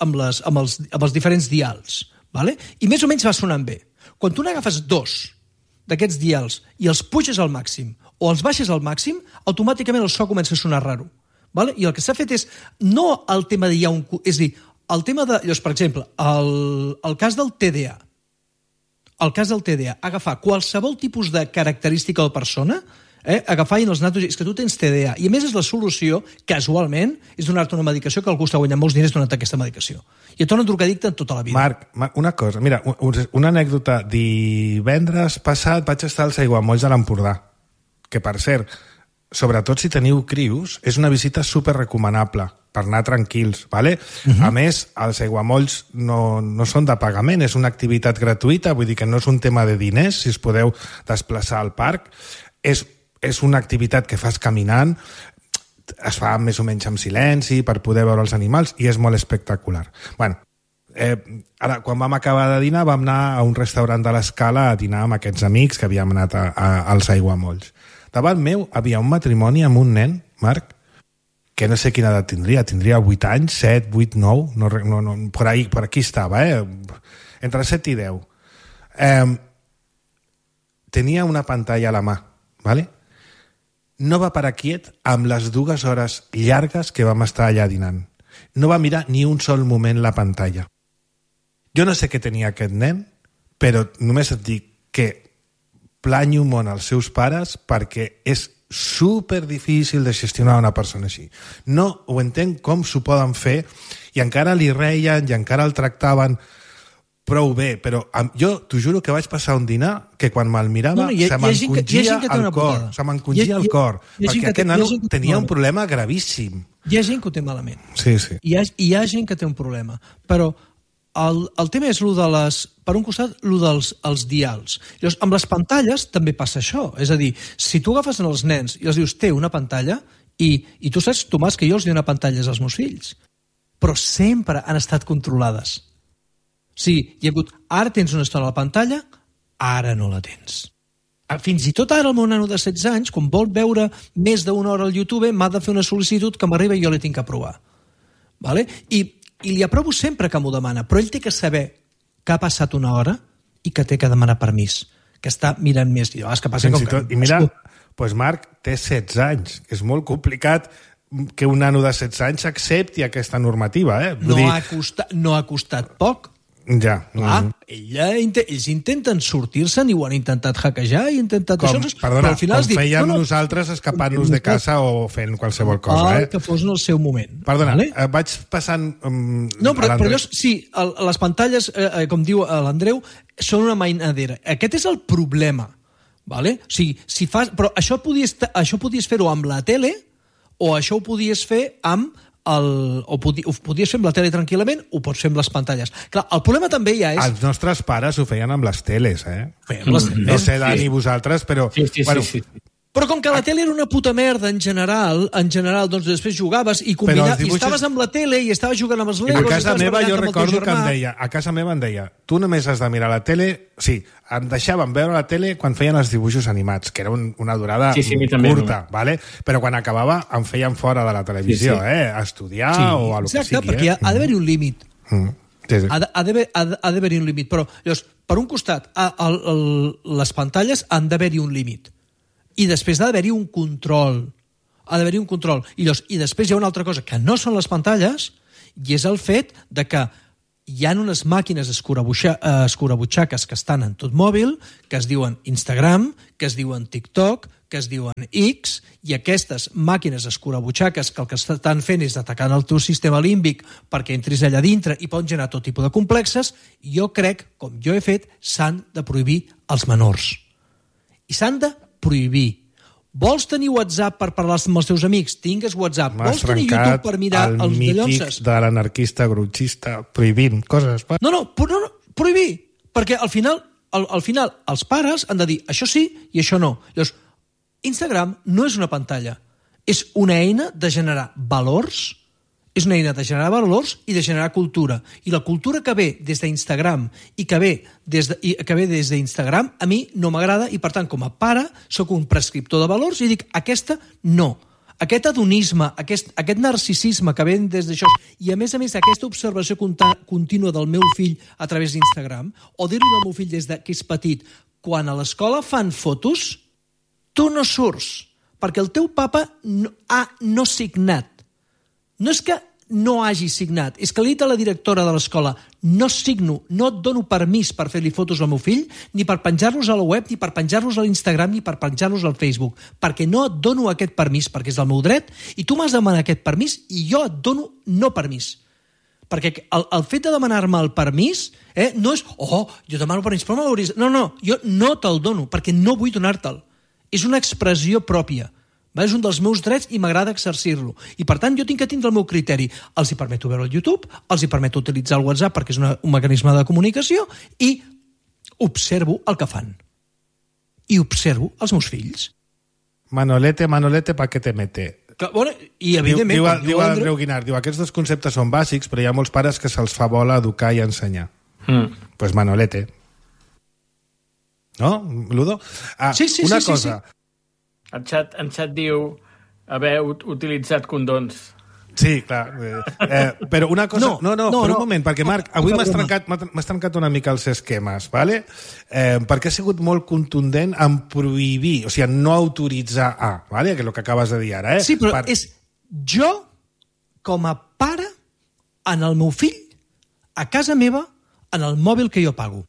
S1: els diferents dials, i més o menys va sonant bé. Quan tu n'agafes 2 d'aquests dials i els puges al màxim o els baixes al màxim, automàticament el so comença a sonar raro. I el que s'ha fet és no el tema de és a dir, el tema de... Per exemple, el cas del TDA. El cas del TDA, agafar qualsevol tipus de característica o persona, agafar i els natos... És que tu tens TDA. I a més és la solució, casualment, és donar-te una medicació que algú està guanyant molts diners donant aquesta medicació. I et torna drogadicte en tota la vida.
S3: Marc, una cosa. Mira, una anècdota. Divendres passat vaig estar als Aiguamolls de l'Empordà, que, per cert, sobretot si teniu crios, és una visita superrecomanable per anar tranquils, ¿vale? A més, els aiguamolls no són de pagament, és una activitat gratuïta, vull dir que no és un tema de diners, si us podeu desplaçar al parc. És una activitat que fas caminant, es fa més o menys amb silenci per poder veure els animals i és molt espectacular. Bueno, ara, quan vam acabar de dinar, vam anar a un restaurant de l'Escala a dinar amb aquests amics que havíem anat als aiguamolls. Davant meu havia un matrimoni amb un nen, Marc, que no sé quina edat tindria 8 anys, 7, 8, 9, por aquí estava, entre 7 i 10. Tenia una pantalla a la mà, ¿vale? No va parar quiet amb les 2 hores llargues que vam estar allà dinant. No va mirar ni un sol moment la pantalla. Jo no sé què tenia aquest nen, però només et dic que planyo molt als seus pares perquè és super difícil de gestionar una persona així. No ho entenc com s'ho poden fer i encara li reien i encara el tractaven prou bé, però jo t'ho juro que vaig passar un dinar que quan me'l mirava se m'encongia el cor. Se m'encongia el cor. Perquè aquest nano tenia un problema gravíssim.
S1: Hi ha gent que ho té malament.
S3: Sí.
S1: Hi ha gent que té un problema. Però el tema és per un costat, els dials. Llavors, amb les pantalles també passa això. És a dir, si tu agafes els nens i els dius, té una pantalla, i tu saps, Tomàs, que jo els dono pantalles als meus fills, però sempre han estat controlades. Sí, hi ha hagut, ara tens una estona a la pantalla, ara no la tens. Fins i tot ara el meu nano de 16 anys, quan vol veure més d'una hora al YouTube, m'ha de fer una sol·licitud que m'arriba i jo l'he tinc que aprovar. Vale? I li aprovo sempre que m'ho demana, però ell té que saber que ha passat una hora i que té que demanar permís, que està mirant més. I que passa com que...
S3: I mira, doncs Marc té 16 anys. És molt complicat que un nano de 16 anys accepti aquesta normativa.
S1: No ha costat poc.
S3: Ja.
S1: Ells intenten sortir-se'n i ho han intentat hackejar i intentat...
S3: Perdona, com fèiem nosaltres escapant-nos de casa o fent qualsevol cosa.
S1: Que fos en el seu moment.
S3: Perdona, vaig passant...
S1: No, però sí, les pantalles, com diu l'Andreu, són una mainadera. Aquest és el problema. Vale? O sigui, però això podies fer-ho amb la tele o això ho podies fer amb ho podies fer amb la tele tranquil·lament, ho pots fer amb les pantalles. Clar, el problema també ja és...
S3: Els nostres pares ho feien amb les teles,
S1: No
S3: sé, Dani, vosaltres, però...
S2: Sí.
S1: Però com que la tele era una puta merda en general, doncs després jugaves i combinaves, i estaves amb la tele i estaves jugant amb els Legos...
S3: A casa meva jo recordo que em deia, tu només has de mirar la tele... Sí, em deixaven veure la tele quan feien els dibuixos animats, que era una durada curta, ¿vale? Però quan acabava em feien fora de la televisió, a estudiar o a lo que sigui.
S1: Exacte, perquè ha d'haver-hi un límit. Ha d'haver-hi un límit. Però, llavors, per un costat, les pantalles han d'haver-hi un límit. I després ha d'haver-hi un control. I després hi ha una altra cosa, que no són les pantalles, i és el fet de que hi ha unes màquines escurabutxaques que estan en tot mòbil, que es diuen Instagram, que es diuen TikTok, que es diuen X, i aquestes màquines escurabutxaques que el que estan fent és atacar el teu sistema límbic perquè entris allà dintre i poden generar tot tipus de complexes, jo crec, com jo he fet, s'han de prohibir als menors. I s'han de prohibir. Vols tenir WhatsApp per parlar amb els teus amics? Tingues WhatsApp. Vols tenir YouTube per mirar els dallonses?
S3: El mític de l'anarquista grutxista prohibint coses.
S1: No, prohibir. Perquè al final els pares han de dir això sí i això no. Llavors, Instagram no és una pantalla. És una eina de generar valors, i de generar cultura. I la cultura que ve des d'Instagram i que ve des d'Instagram a mi no m'agrada i, per tant, com a pare, sóc un prescriptor de valors i dic, aquesta no. Aquest hedonisme, aquest narcisisme que ve des d'això, i a més, aquesta observació contínua del meu fill a través d'Instagram, o dir-li al meu fill des que és petit, quan a l'escola fan fotos, tu no surts, perquè el teu papa ha no signat. No és que no hagi signat, és que li he dit a la directora de l'escola no signo, no et dono permís per fer-li fotos al meu fill, ni per penjar-los a la web, ni per penjar-los a l'Instagram, ni per penjar-los al Facebook, perquè no et dono aquest permís, perquè és el meu dret, i tu m'has de demanar aquest permís i jo et dono no permís. Perquè el fet de demanar-me el permís no és, jo demano permís, però m'hauries... No, jo no te'l dono, perquè no vull donar-te'l. És una expressió pròpia. És un dels meus drets i m'agrada exercir-lo. I, per tant, jo tinc que tindre el meu criteri. Els hi permeto veure el YouTube, els hi permeto utilitzar el WhatsApp perquè és un mecanisme de comunicació i observo el que fan. I observo els meus fills.
S3: Manolete, pa que te mete.
S1: I, evidentment...
S3: Diu l'Andreu Guinart, aquests dos conceptes són bàsics, però hi ha molts pares que se'ls fa bola educar i ensenyar. Pues Manolete. No, Ludo?
S1: Sí.
S3: Una cosa...
S2: En xat diu haver utilitzat condons.
S3: Sí, clar. Però una cosa... No, per un moment, perquè, Marc, avui m'has trencat una mica els esquemes, ¿vale? Perquè has sigut molt contundent en prohibir, o sigui, en no autoritzar ¿vale? Que és el que acabes de dir ara,
S1: Sí, però és jo, com a pare, en el meu fill, a casa meva, en el mòbil que jo pago.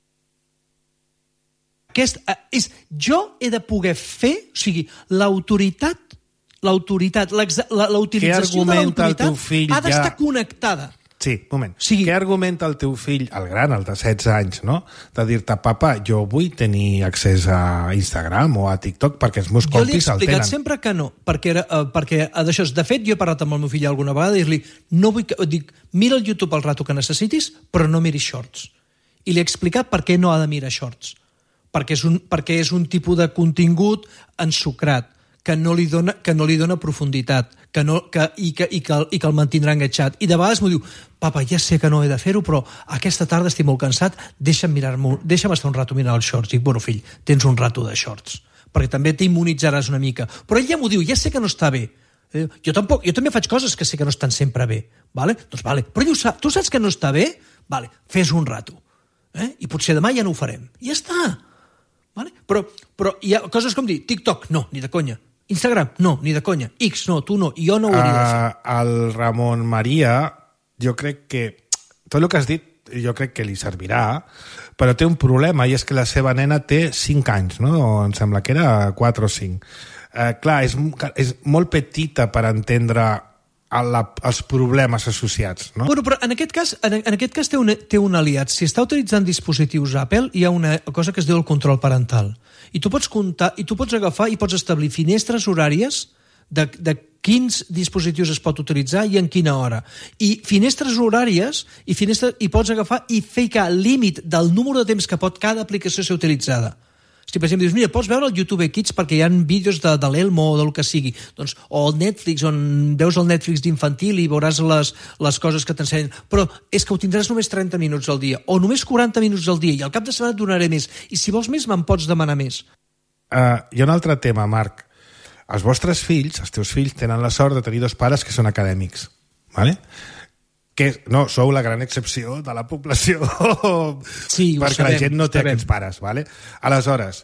S1: Jo he de poder fer, o sigui, l'autoritat, l'utilització de l'autoritat ha d'estar connectada.
S3: Sí, un moment. Què argumenta el teu fill, el gran, el de 16 anys, no? De dir-te, papa, jo vull tenir accés a Instagram o a TikTok perquè els meus compis el tenen.
S1: Jo li he explicat sempre que no, perquè d'això, de fet, jo he parlat amb el meu fill alguna vegada i dir-li, dic, mira el YouTube el rato que necessitis, però no miris shorts. I li he explicat per què no ha de mirar shorts. Perquè és un tipus de contingut ensucrat, que no li dona profunditat, i que el mantindrà enganxat. I de vegades m'ho diu, papa, ja sé que no he de fer-ho, però aquesta tarda estic molt cansat, deixa'm estar un rato mirant els shorts. Dic, bueno, fill, tens un rato de shorts, perquè també t'immunitzaràs una mica. Però ell ja m'ho diu, ja sé que no està bé. Jo també faig coses que sé que no estan sempre bé. Vale? Doncs vale. Però tu saps que no està bé? Vale, fes un rato. I potser demà ja no ho farem. I ja està. Vale? Però hi ha coses com dir TikTok, no, ni de conya. Instagram, no, ni de conya. X, no, tu no, i jo no ho hauria de fer.
S3: El Ramon Maria, jo crec que tot el que has dit, jo crec que li servirà, però té un problema, i és que la seva nena té 5 anys, no? Em sembla que era 4 o 5. Clar, és molt petita per entendre els problemes associats, no?
S1: Bueno, però en aquest cas té un aliat. Si està utilitzant dispositius Apple, hi ha una cosa que es diu el control parental. I tu pots comptar, i tu pots agafar i pots establir finestres horàries de quins dispositius es pot utilitzar i en quina hora. I finestres horàries i pots agafar i ficar el límit del número de temps que pot cada aplicació ser utilitzada. Si, per exemple, dius, mira, pots veure el YouTube Kids perquè hi ha vídeos de l'Elmo o del que sigui, doncs, o el Netflix, on veus el Netflix d'infantil i veuràs les coses que t'ensenyen, però és que ho tindràs només 30 minuts al dia, o només 40 minuts al dia, i al cap de setmana et donaré més, i si vols més me'n pots demanar més.
S3: Hi ha un altre tema, Marc. Els vostres fills, els teus fills, tenen la sort de tenir dos pares que són acadèmics, ¿vale? Que no, sou la gran excepció de la població
S1: sí,
S3: perquè
S1: sabem,
S3: la gent no té aquests pares, ¿vale? Aleshores,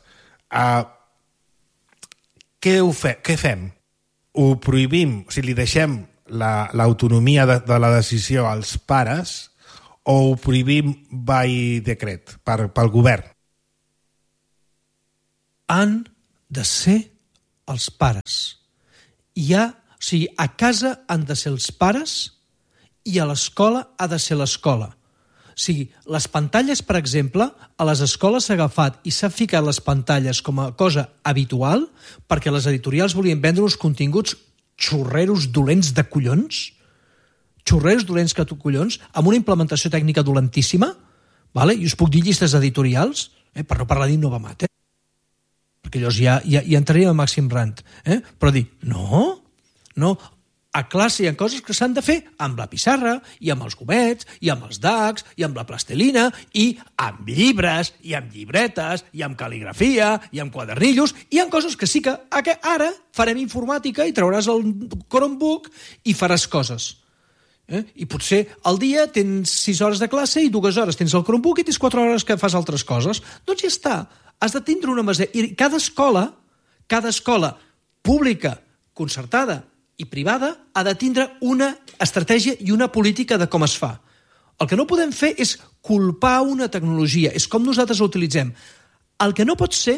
S3: què fem? Ho prohibim, o sigui, li deixem l'autonomia de la decisió als pares o ho prohibim by decret pel govern?
S1: Han de ser els pares. O sigui, a casa han de ser els pares i a l'escola ha de ser l'escola. O sigui, les pantalles, per exemple, a les escoles s'ha agafat i s'ha ficat les pantalles com a cosa habitual perquè les editorials volien vendre uns continguts xorreros dolents de collons, amb una implementació tècnica dolentíssima, vale? I us puc dir llistes editorials, per no parlar d'Innova Mat, perquè llavors ja entraria a màxim rant. Però dir, no, a classe hi ha coses que s'han de fer amb la pissarra, i amb els gomets, i amb els dacs, i amb la plastelina, i amb llibres, i amb llibretes, i amb cal·ligrafia, i amb quadernillos. Hi ha coses que sí que ara farem informàtica i trauràs el Chromebook i faràs coses. I potser al dia tens 6 hores de classe i 2 hores tens el Chromebook i tens 4 hores que fas altres coses. Doncs ja està. Has de tindre una mesura. I cada escola pública, concertada i privada ha de tindre una estratègia i una política de com es fa. El que no podem fer és culpar una tecnologia, és com nosaltres la utilitzem. El que no pot ser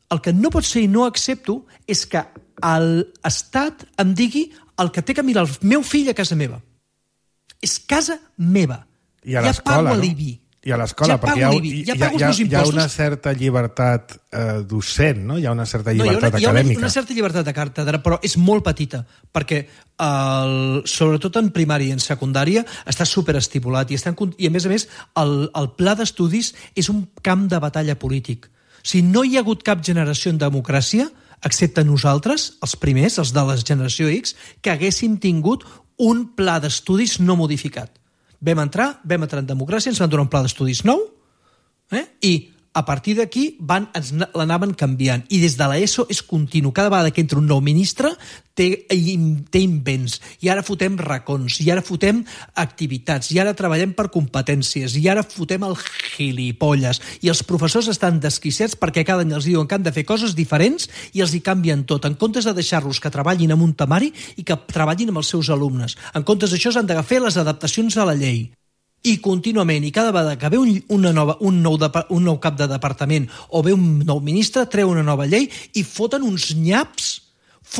S1: i no accepto és que l'Estat em digui el que té que mirar el meu fill a casa meva. És casa meva.
S3: I a l'escola, no? I a l'escola, perquè hi ha una certa llibertat docent, no? Hi ha una certa llibertat acadèmica.
S1: Hi ha una certa llibertat de càtedra, però és molt petita, perquè sobretot en primària i en secundària està superestipulat i a més el pla d'estudis és un camp de batalla polític. O sigui, no hi ha hagut cap generació en democràcia, excepte nosaltres, els primers, els de la generació X, que haguéssim tingut un pla d'estudis no modificat. Vam entrar en democràcia, ens van donar un pla d'estudis nou, i a partir d'aquí l'anaven canviant. I des de l'ESO és continu. Cada vegada que entra un nou ministre té invents. I ara fotem racons, i ara fotem activitats, i ara treballem per competències, i ara fotem el gilipolles. I els professors estan desquiciats perquè cada any els diuen que han de fer coses diferents i els hi canvien tot. En comptes de deixar-los que treballin amb un temari i que treballin amb els seus alumnes. En comptes d'això s'han de fer les adaptacions a la llei. I contínuament, i cada vegada que ve un nou cap de departament o ve un nou ministre, treu una nova llei i foten uns nyaps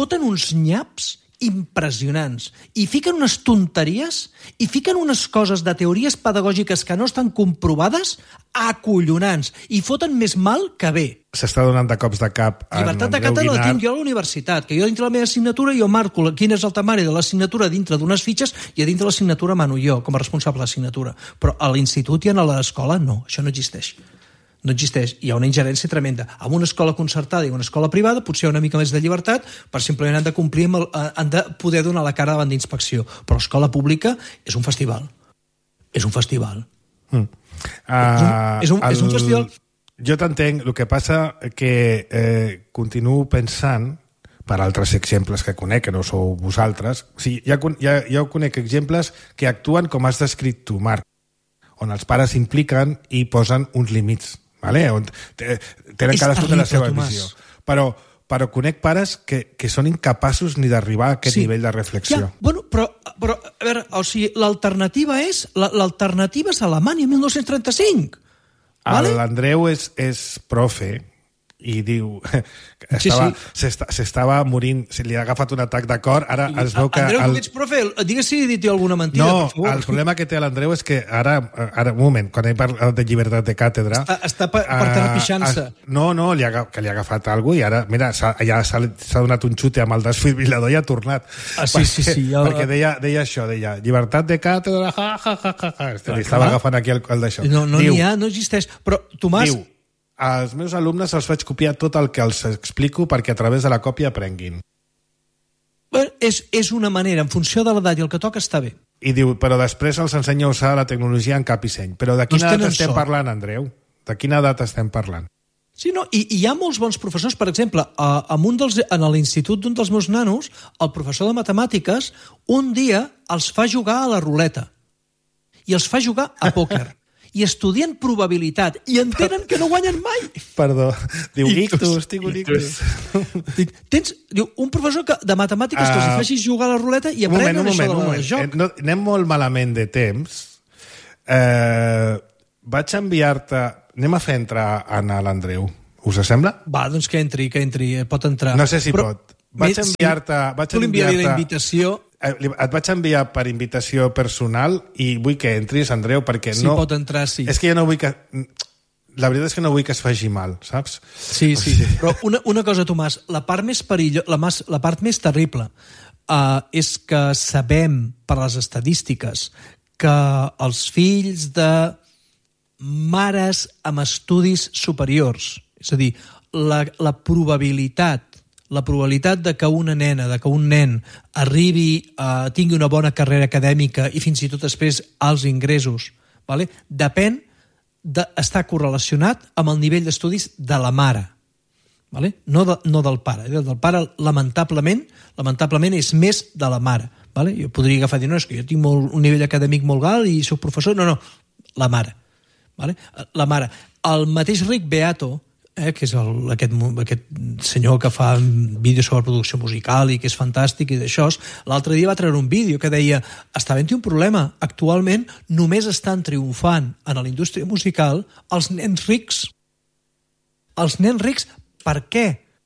S1: impressionants. I fiquen unes tonteries i fiquen unes coses de teories pedagògiques que no estan comprovades acollonants. I foten més mal que bé.
S3: S'està donant de cops de cap a
S1: llibertat de càtedra la tinc jo a la universitat, que jo dintre de la meva assignatura jo marco quin és el temari de l'assignatura dintre d'unes fitxes i a dintre de l'assignatura mano jo, com a responsable de l'assignatura. Però a l'institut i a l'escola no, això no existeix. No existeix. Hi ha una ingerència tremenda. En una escola concertada i una escola privada potser hi ha una mica més de llibertat, per simplement han de complir han de poder donar la cara davant d'inspecció. Però l'escola pública és un festival. És un festival. És un festival.
S3: Jo t'entenc, el que passa que continuo pensant, per altres exemples que conec, que no sou vosaltres, o sigui, ja conec exemples que actuen com has descrit tu, Marc, on els pares s'impliquen i posen uns límits, ¿vale? On tenen cadascun de la seva visió. Però conec pares que són incapaços ni d'arribar a aquest nivell de reflexió.
S1: Ja, bueno, però a veure, o sigui, l'alternativa és Alemanya, 1935.
S3: L'Andreu és profe i diu s'estava morint, se li ha agafat un atac de cor, ara es veu que...
S1: Andreu, tu ets profe, digues si he dit alguna mentida,
S3: no,
S1: per favor.
S3: el problema que té l'Andreu és que ara, un moment, quan he parlat de llibertat de càtedra...
S1: Està per terpixant-se.
S3: No, que li ha agafat alguna cosa i ara, mira, ja s'ha donat un xute amb el desfibrilador i ha tornat.
S1: Sí.
S3: Perquè deia això, deia llibertat de càtedra, li estava agafant aquí el d'això.
S1: No n'hi ha, no existeix. Però, Tomàs...
S3: Diu, als meus alumnes els faig copiar tot el que els explico perquè a través de la còpia aprenguin.
S1: És una manera, en funció de l'edat i el que toca està bé.
S3: I diu, però després els ensenya a usar la tecnologia en cap i seny. Però de quina edat estem parlant, Andreu? De quina edat estem parlant?
S1: Sí, no, i hi ha molts bons professors. Per exemple, en l'institut d'un dels meus nanos, el professor de matemàtiques un dia els fa jugar a la ruleta i els fa jugar a pòquer. I estudien probabilitat i entenen que no guanyen mai.
S3: Perdó, diu ictus, tinc un ictus.
S1: Tens un professor de matemàtiques que els facis jugar a la ruleta i aprenen això del joc.
S3: Anem molt malament de temps. Vaig enviar-te... Anem a fer entrar a l'Andreu. Us sembla?
S1: Va, doncs que entri, pot entrar.
S3: No sé si pot. Vaig enviar-te...
S1: Tu li enviaré la invitació...
S3: Et vaig enviar per invitació personal i vull que entris, Andreu, perquè no...
S1: Sí, pot entrar, sí.
S3: És que jo no vull que... La veritat és que no vull que es faci mal, saps?
S1: Sí. Però una cosa, Tomàs, la part més la part més terrible és que sabem, per les estadístiques, que els fills de mares amb estudis superiors, és a dir, la probabilitat de que una nena, de que un nen arribi, tingui una bona carrera acadèmica i fins i tot després els ingressos, depèn d'estar correlacionat amb el nivell d'estudis de la mare, no del pare. Del pare, lamentablement, és més de la mare. Jo podria agafar i dir, no, és que jo tinc un nivell acadèmic molt alt i soc professor. No, la mare. La mare. El mateix Rick Beato, que és aquest senyor que fa vídeos sobre producció musical i que és fantàstic i d'això, l'altre dia va treure un vídeo que deia està havent-hi un problema, actualment només estan triomfant en la indústria musical els nens rics. Els nens rics, per què?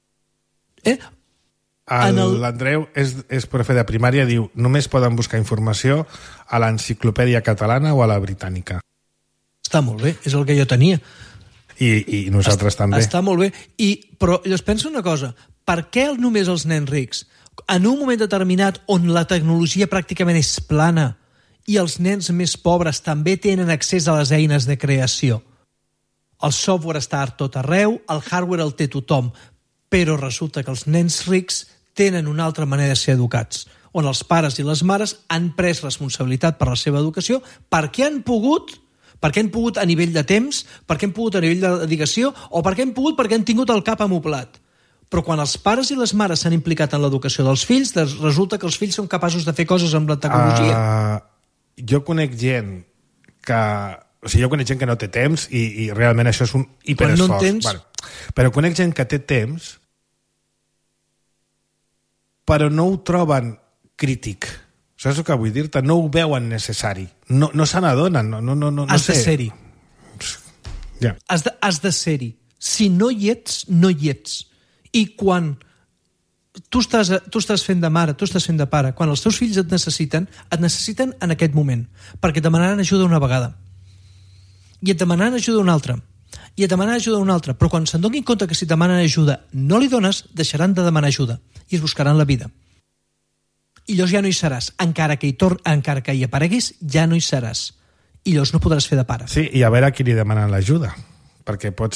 S3: L'Andreu és profe de primària, diu només poden buscar informació a l'enciclopèdia catalana o a la britànica.
S1: Està molt bé, és el que jo tenia.
S3: I nosaltres també.
S1: Està molt bé. Però llavors pensa una cosa, per què només els nens rics? En un moment determinat on la tecnologia pràcticament és plana i els nens més pobres també tenen accés a les eines de creació. El software està a tot arreu, el hardware el té tothom, però resulta que els nens rics tenen una altra manera de ser educats, on els pares i les mares han pres responsabilitat per la seva educació perquè han pogut a nivell de temps, perquè han pogut a nivell de dedicació, o perquè han tingut el cap amoblat. Però quan els pares i les mares s'han implicat en l'educació dels fills, resulta que els fills són capaços de fer coses amb la tecnologia.
S3: Jo conec gent que... O sigui, jo conec gent que no té temps i realment això és un hiperesforç.
S1: Quan no tens...
S3: Però conec gent que té temps però no ho troben crític. Saps el que vull dir-te? No ho veuen necessari. No se n'adonen. No
S1: has de ser-hi.
S3: Ja.
S1: Has de ser-hi. Si no hi ets, no hi ets. I quan tu estàs fent de mare, tu estàs fent de pare, quan els teus fills et necessiten en aquest moment, perquè et demanaran ajuda una vegada. I et demanaran ajuda una altra. I et demanaran ajuda una altra. Però quan se'n donin compte que si et demanen ajuda no li dones, deixaran de demanar ajuda i es buscaran la vida. I llavors ja no hi seràs. Encara que hi apareguis, ja no hi seràs. I llavors no podràs fer de pare.
S3: Sí, i a veure a qui li demanen l'ajuda. Perquè pot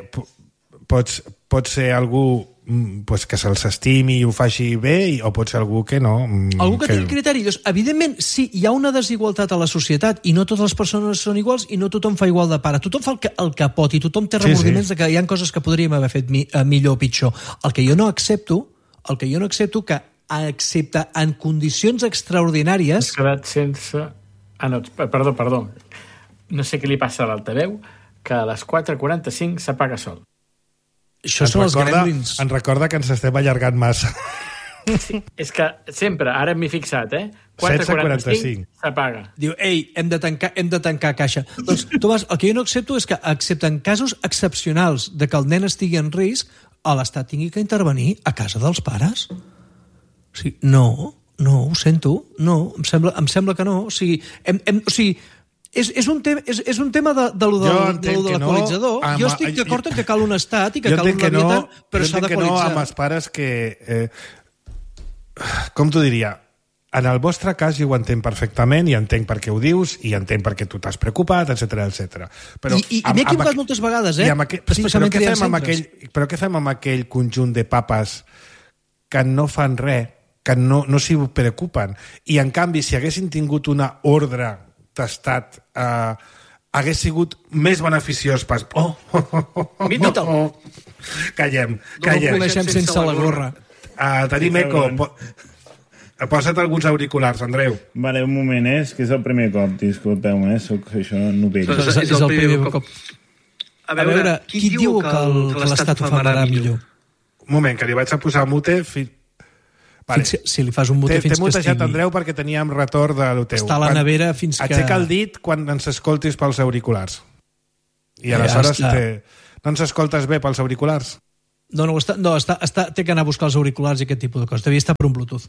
S3: ser algú que se'ls estimi i ho faci bé, o pot ser algú que no.
S1: Algú que tingui criteri. Llavors, evidentment, sí, hi ha una desigualtat a la societat i no totes les persones són iguals i no tothom fa igual de pare. Tothom fa el que pot i tothom té remordiments de que hi ha coses que podríem haver fet millor o pitjor. El que jo no accepto que excepte en condicions extraordinàries...
S2: Has quedat sense... no, perdó. No sé què li passa a l'altaveu, que a les 4:45 s'apaga sol.
S1: Això són els gremlins.
S3: Ens recorda que ens estem allargant massa.
S2: Sí, és que sempre, ara m'he fixat, 4:45 s'apaga.
S1: Diu, ei, hem de tancar caixa. Doncs, Tomàs, el que jo no accepto és que, excepte en casos excepcionals de que el nen estigui en risc, l'Estat tingui que intervenir a casa dels pares. O sigui, no, ho sento, no, em sembla que no. O sigui, és un tema de l'equalitzador. Jo estic d'acord que cal un estat i que cal un leviatà, però s'ha d'equalitzar.
S3: Jo entenc que no amb els pares que... com t'ho diria? En el vostre cas jo ho entenc perfectament i entenc per què ho dius i entenc per què tu t'has preocupat, etc.
S1: I m'he equivocat moltes vegades, eh?
S3: Però què fem amb aquell conjunt de papes que no fan res, que no s'hi preocupen? I, en canvi, si haguessin tingut una ordre d'estat, hagués sigut més beneficiós pas... Callem.
S1: No ho coneixem sense la gorra.
S3: Tenim eco. Posa't alguns auriculars, Andreu.
S4: Vale, un moment, que és el primer cop, disculpeu-me, soc això novell.
S1: És el primer cop. A veure, qui diu que l'Estat ho farà millor?
S3: Un moment, que li vaig a posar mute...
S1: Vale. Si li fas un mute fins que estigui...
S3: T'he mutejat, Andreu, perquè teníem retorn de lo teu.
S1: Està a la nevera fins que...
S3: Aixeca el dit quan ens escoltis pels auriculars. I aleshores no ens escoltes bé pels auriculars?
S1: No, té que anar a buscar els auriculars i aquest tipus de coses. Devia estar per un Bluetooth.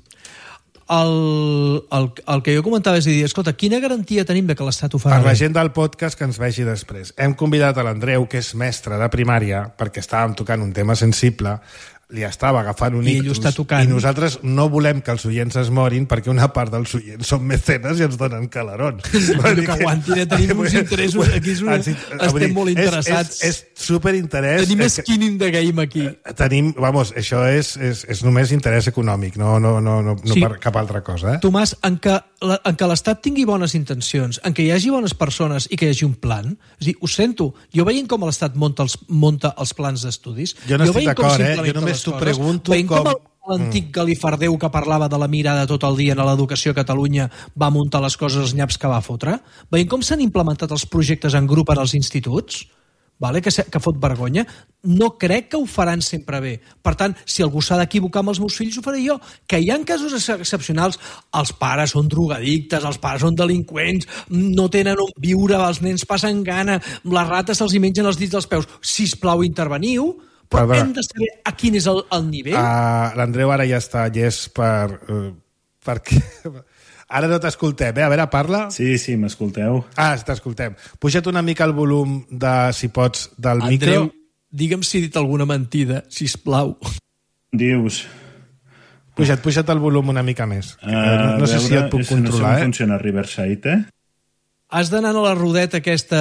S1: El que jo comentava és dir, escolta, quina garantia tenim de que l'Estat ho farà?
S3: Per la gent del podcast que ens vegi després. Hem convidat a l'Andreu, que és mestre de primària, perquè estàvem tocant un tema sensible, li estava agafant un ictus, i nosaltres no volem que els oients es morin perquè una part dels oients són mecenes i ens donen calarons.
S1: Però que aguantin, tenim uns interessos aquí, estem molt interessats.
S3: És superinterès.
S1: Tenim skin in the game aquí.
S3: Tenim, això és només interès econòmic, no per cap altra cosa.
S1: Tomàs, en que l'Estat tingui bones intencions, en que hi hagi bones persones i que hi hagi un plan, és a dir, ho sento, jo veient com l'Estat monta els plans d'estudis...
S3: Jo no estic d'acord, jo només t'ho pregunto
S1: com l'antic galifardeu que parlava de la mirada tot el dia a l'educació a Catalunya va muntar les coses, els nyaps que va fotre, veient com s'han implementat els projectes en grup en els instituts, que fot vergonya, no crec que ho faran sempre bé. Per tant, si algú s'ha d'equivocar amb els meus fills, ho faré jo. Que hi ha casos excepcionals, els pares són drogadictes, els pares són delinqüents, no tenen on viure, els nens passen gana, les rates se'ls mengen els dits dels peus. Sisplau, interveniu, però hem de saber a quin és el nivell.
S3: L'Andreu ara ja està llest perquè... Ara no t'escoltem, A veure, parla.
S4: Sí, m'escolteu.
S3: T'escoltem. Puja't una mica el volum, si pots, del micro.
S1: Andreu, digue'm si he dit alguna mentida, sisplau.
S4: Dius...
S3: Puja't el volum una mica més. No sé si et puc controlar,
S4: No sé com funciona Riverside,
S1: Has d'anar a la rodeta aquesta...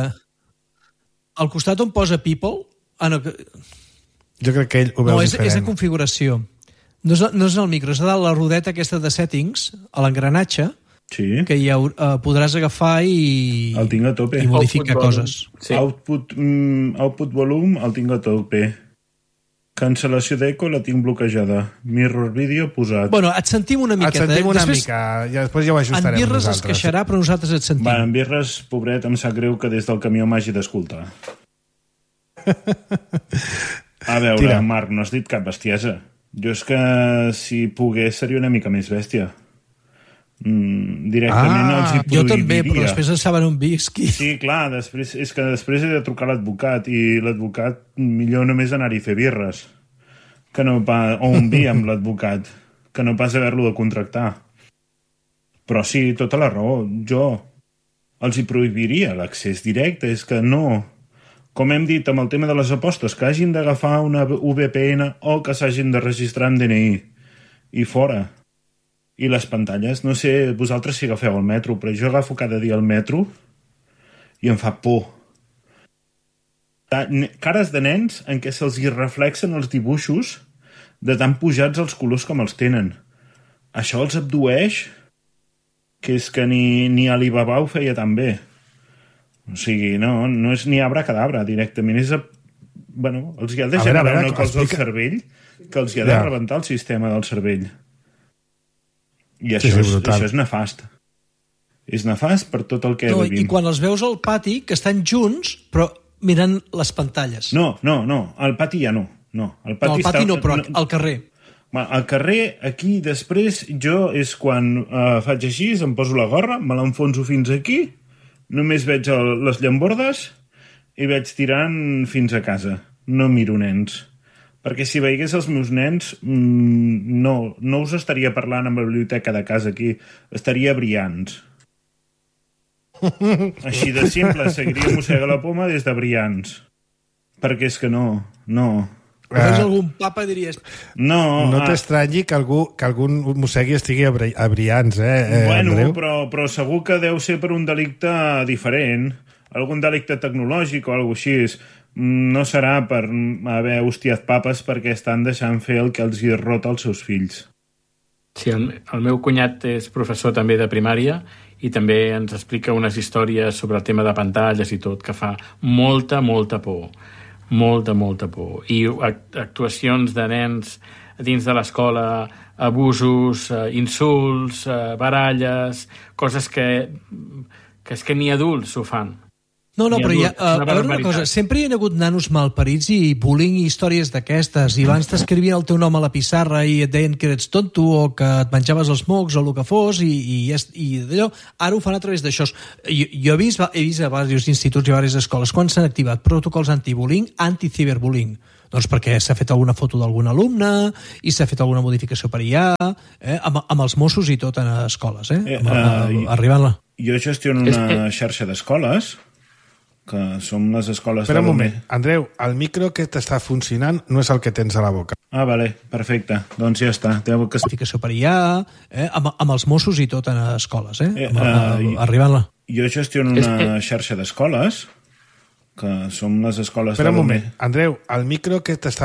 S1: Al costat on posa People... no.
S3: Jo crec que ell ho veu diferent.
S1: No, és a configuració. No és el micro, és a dalt la rodeta aquesta de settings, a l'engranatge, que ja podràs agafar i modificar coses.
S4: Sí. Output volume el tinc a tope. Cancel·lació d'eco la tinc bloquejada. Mirror video posat.
S1: Bueno, et sentim una miqueta.
S3: Et sentim una mica, i després ja ho ajustarem
S1: nosaltres. En Birres es queixarà, però nosaltres et sentim.
S4: En Birres, pobret, em sap greu que des del camió m'hagi d'escoltar. A veure, Marc, no has dit cap bestiesa. Jo és que si pogués seria una mica més bèstia. Directament els hi prohibiria.
S1: Jo també, però després no saben on visqui.
S4: Sí, clar, és que després he de trucar a l'advocat i l'advocat millor només anar-hi a fer birres o un vi amb l'advocat que no pas haver-lo de contractar. Però sí, tota la raó. Jo els hi prohibiria l'accés directe. És que no... Com hem dit amb el tema de les apostes, que hagin d'agafar una VPN o que s'hagin de registrar amb DNI. I fora. I les pantalles, no sé vosaltres si agafeu el metro, però jo agafo cada dia el metro i em fa por. Cares de nens en què se'ls hi reflexen els dibuixos de tan pujats els colors com els tenen. Això els abdueix, que és que ni Alibaba ho feia tan bé. O sigui, no és ni abracadabra, directament és... els hi ha de generar una cosa al cervell que els hi ha de rebentar el sistema del cervell. I això és nefast. És nefast per tot el que vivim.
S1: I quan els veus al pati, que estan junts, però mirant les pantalles.
S4: No, al pati ja no.
S1: Al pati no, però al carrer.
S4: Al carrer, aquí, després, jo és quan faig així, em poso la gorra, me l'enfonso fins aquí, només veig les llambordes i vaig tirant fins a casa. No miro nens. Perquè si veigués els meus nens, no us estaria parlant amb la biblioteca de casa aquí, estaria Brians. Així de simple, seguiria Mossega la Poma des de Brians. Perquè és que no.
S1: Veus algun papa i diries...
S3: No t'estranyi que algun mossegui estigui a Brians,
S4: bueno,
S3: Andreu?
S4: Però segur que deu ser per un delicte diferent, algun delicte tecnològic o alguna cosa així. No serà per haver hostiat papes perquè estan deixant fer el que els hi rota als seus fills.
S2: Sí, el meu cunyat és professor també de primària i també ens explica unes històries sobre el tema de pantalles i tot, que fa molta por. Molta por. I actuacions de nens dins de l'escola, abusos, insults, baralles, coses que és que ni adults ho fan.
S1: No, però a veure una cosa, sempre hi ha hagut nanos malparits i bullying i històries d'aquestes, i abans t'escrivien el teu nom a la pissarra i et deien que eres tonto o que et menjaves els mocs o el que fos, i d'allò, ara ho fan a través d'això. Jo he vist a diversos instituts i a diverses escoles quan s'han activat protocols anti-bullying, anti-ciberbullying. Doncs perquè s'ha fet alguna foto d'algun alumne i s'ha fet alguna modificació per allà, amb els Mossos i tot en escoles, arribant-la.
S4: Jo gestiono una xarxa d'escoles, que som les escoles...
S3: Espera un moment, Andreu, el micro que t'està funcionant no és el que tens a la boca.
S4: Vale, perfecte, doncs ja està.
S1: Modificació per allà, amb els Mossos i tot en escoles, arribant-la.
S4: Jo gestiono una xarxa d'escoles, que som les escoles...
S3: Espera un moment, Andreu, el micro que t'està